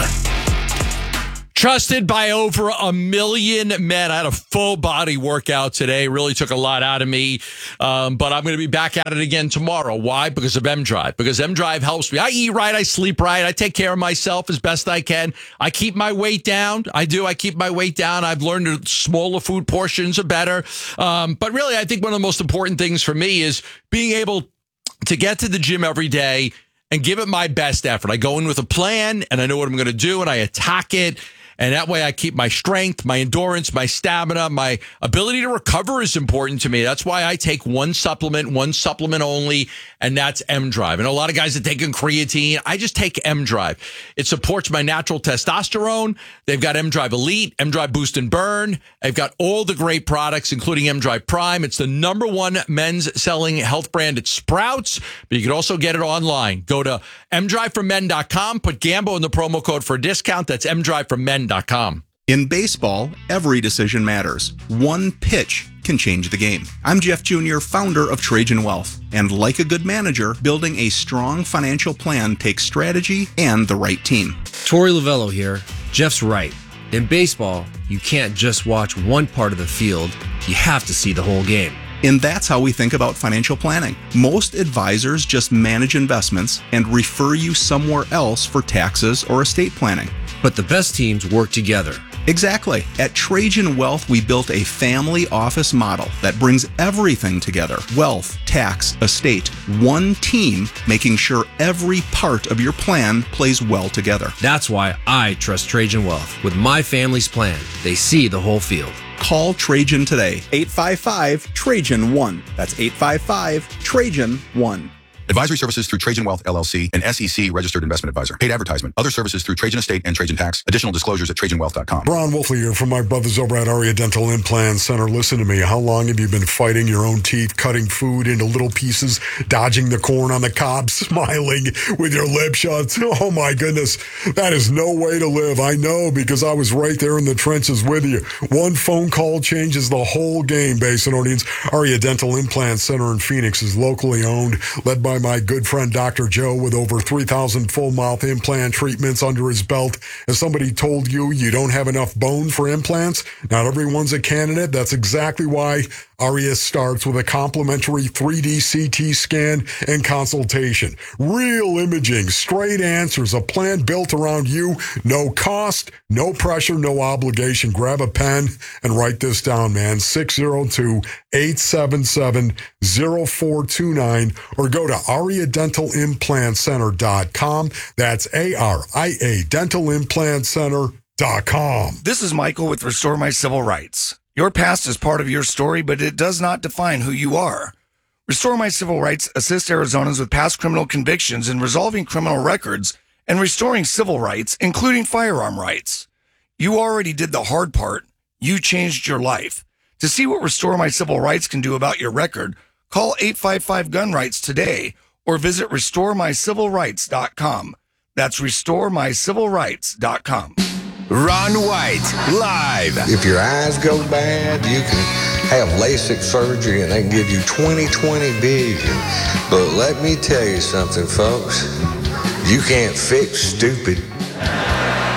Trusted by over a million men. I had a full body workout today. Really took a lot out of me. Um, but I'm going to be back at it again tomorrow. Why? Because of M-Drive. Because M-Drive helps me. I eat right. I sleep right. I take care of myself as best I can. I keep my weight down. I do. I keep my weight down. I've learned that smaller food portions are better. Um, but really, I think one of the most important things for me is being able to get to the gym every day and give it my best effort. I go in with a plan and I know what I'm going to do and I attack it. And that way I keep my strength, my endurance, my stamina, my ability to recover is important to me. That's why I take one supplement, one supplement only, and that's M-Drive. And a lot of guys are taking creatine. I just take M-Drive. It supports my natural testosterone. They've got M-Drive Elite, M-Drive Boost and Burn. They've got all the great products, including M-Drive Prime. It's the number one men's selling health brand at Sprouts, but you can also get it online. Go to M drive for men dot com, put Gambo in the promo code for a discount. That's M drive for men dot com. In baseball, every decision matters. One pitch can change the game. I'm Jeff Junior, founder of Trajan Wealth. And like a good manager, building a strong financial plan takes strategy and the right team. Torey Lavello here. Jeff's right. In baseball, you can't just watch one part of the field. You have to see the whole game. And that's how we think about financial planning. Most advisors just manage investments and refer you somewhere else for taxes or estate planning. But the best teams work together. Exactly. At Trajan Wealth, we built a family office model that brings everything together. Wealth, tax, estate, one team, making sure every part of your plan plays well together. That's why I trust Trajan Wealth. With my family's plan, they see the whole field. Call Trajan today. eight five five, Trajan one. That's eight five five, Trajan one. Advisory services through Trajan Wealth, L L C, an S E C registered investment advisor. Paid advertisement. Other services through Trajan Estate and Trajan Tax. Additional disclosures at Trajan Wealth dot com. Ron Wolfley here from my brothers over at Aria Dental Implant Center. Listen to me. How long have you been fighting your own teeth, cutting food into little pieces, dodging the corn on the cob, smiling with your lip shut? Oh my goodness. That is no way to live. I know, because I was right there in the trenches with you. One phone call changes the whole game, Basinonians. Aria Dental Implant Center in Phoenix is locally owned, led by my good friend Doctor Joe, with over three thousand full mouth implant treatments under his belt. If somebody told you you don't have enough bone for implants, not everyone's a candidate. That's exactly why Aria starts with a complimentary three D C T scan and consultation. Real imaging, straight answers, a plan built around you. No cost, no pressure, no obligation. Grab a pen and write this down, man. six zero two, eight seven seven, zero four two nine, or go to aria dental implant center dot com. That's A R I A dental implant center dot com. This is Michael with Restore My Civil Rights. Your past is part of your story, but it does not define who you are. Restore My Civil Rights assists Arizonans with past criminal convictions in resolving criminal records and restoring civil rights, including firearm rights. You already did the hard part. You changed your life. To see what Restore My Civil Rights can do about your record, call eight five five gun rights today or visit restore my civil rights dot com. That's restore my civil rights dot com. Ron White, live. If your eyes go bad, you can have LASIK surgery and they can give you twenty twenty vision. But let me tell you something, folks. You can't fix stupid.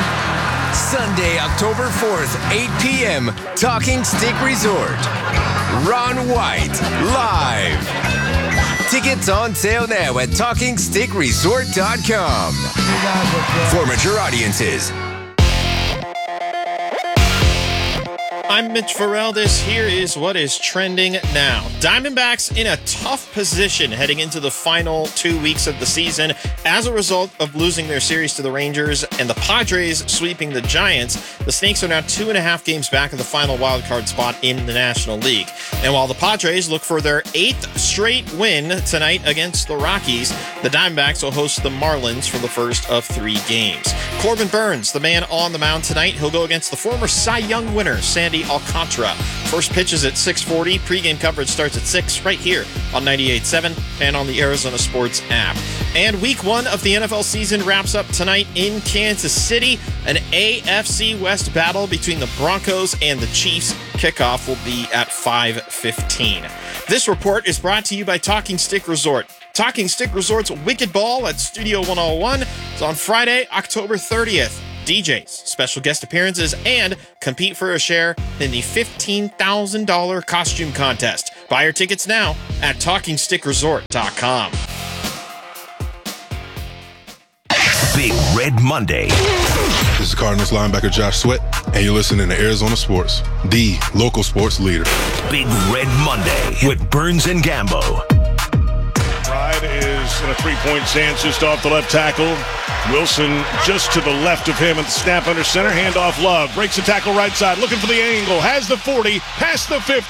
Sunday, October fourth, eight p.m., Talking Stick Resort. Ron White, live. Tickets on sale now at talking stick resort dot com. For mature audiences. I'm Mitch Farrell. This here is what is trending now. Diamondbacks in a tough position heading into the final two weeks of the season as a result of losing their series to the Rangers and the Padres sweeping the Giants. The Snakes are now two and a half games back of the final wildcard spot in the National League. And while the Padres look for their eighth straight win tonight against the Rockies, the Diamondbacks will host the Marlins for the first of three games. Corbin Burns, the man on the mound tonight, he'll go against the former Cy Young winner, Sandy Alcantara. First pitch is at six forty. Pre-game coverage starts at six right here on ninety-eight point seven and on the Arizona Sports app. And week one of the N F L season wraps up tonight in Kansas City. An A F C West battle between the Broncos and the Chiefs. Kickoff will be at five fifteen. This report is brought to you by Talking Stick Resort. Talking Stick Resort's Wicked Ball at Studio one oh one is on Friday, October thirtieth. D Js, special guest appearances, and compete for a share in the fifteen thousand dollars costume contest. Buy your tickets now at talking stick resort dot com. Big Red Monday. This is Cardinals linebacker Josh Sweat, and you're listening to Arizona Sports, the local sports leader. Big Red Monday with Burns and Gambo. Pride is in a three-point chance just off the left tackle. Wilson just to the left of him at the snap under center. Handoff Love. Breaks the tackle right side. Looking for the angle. Has the forty. Past the fifty.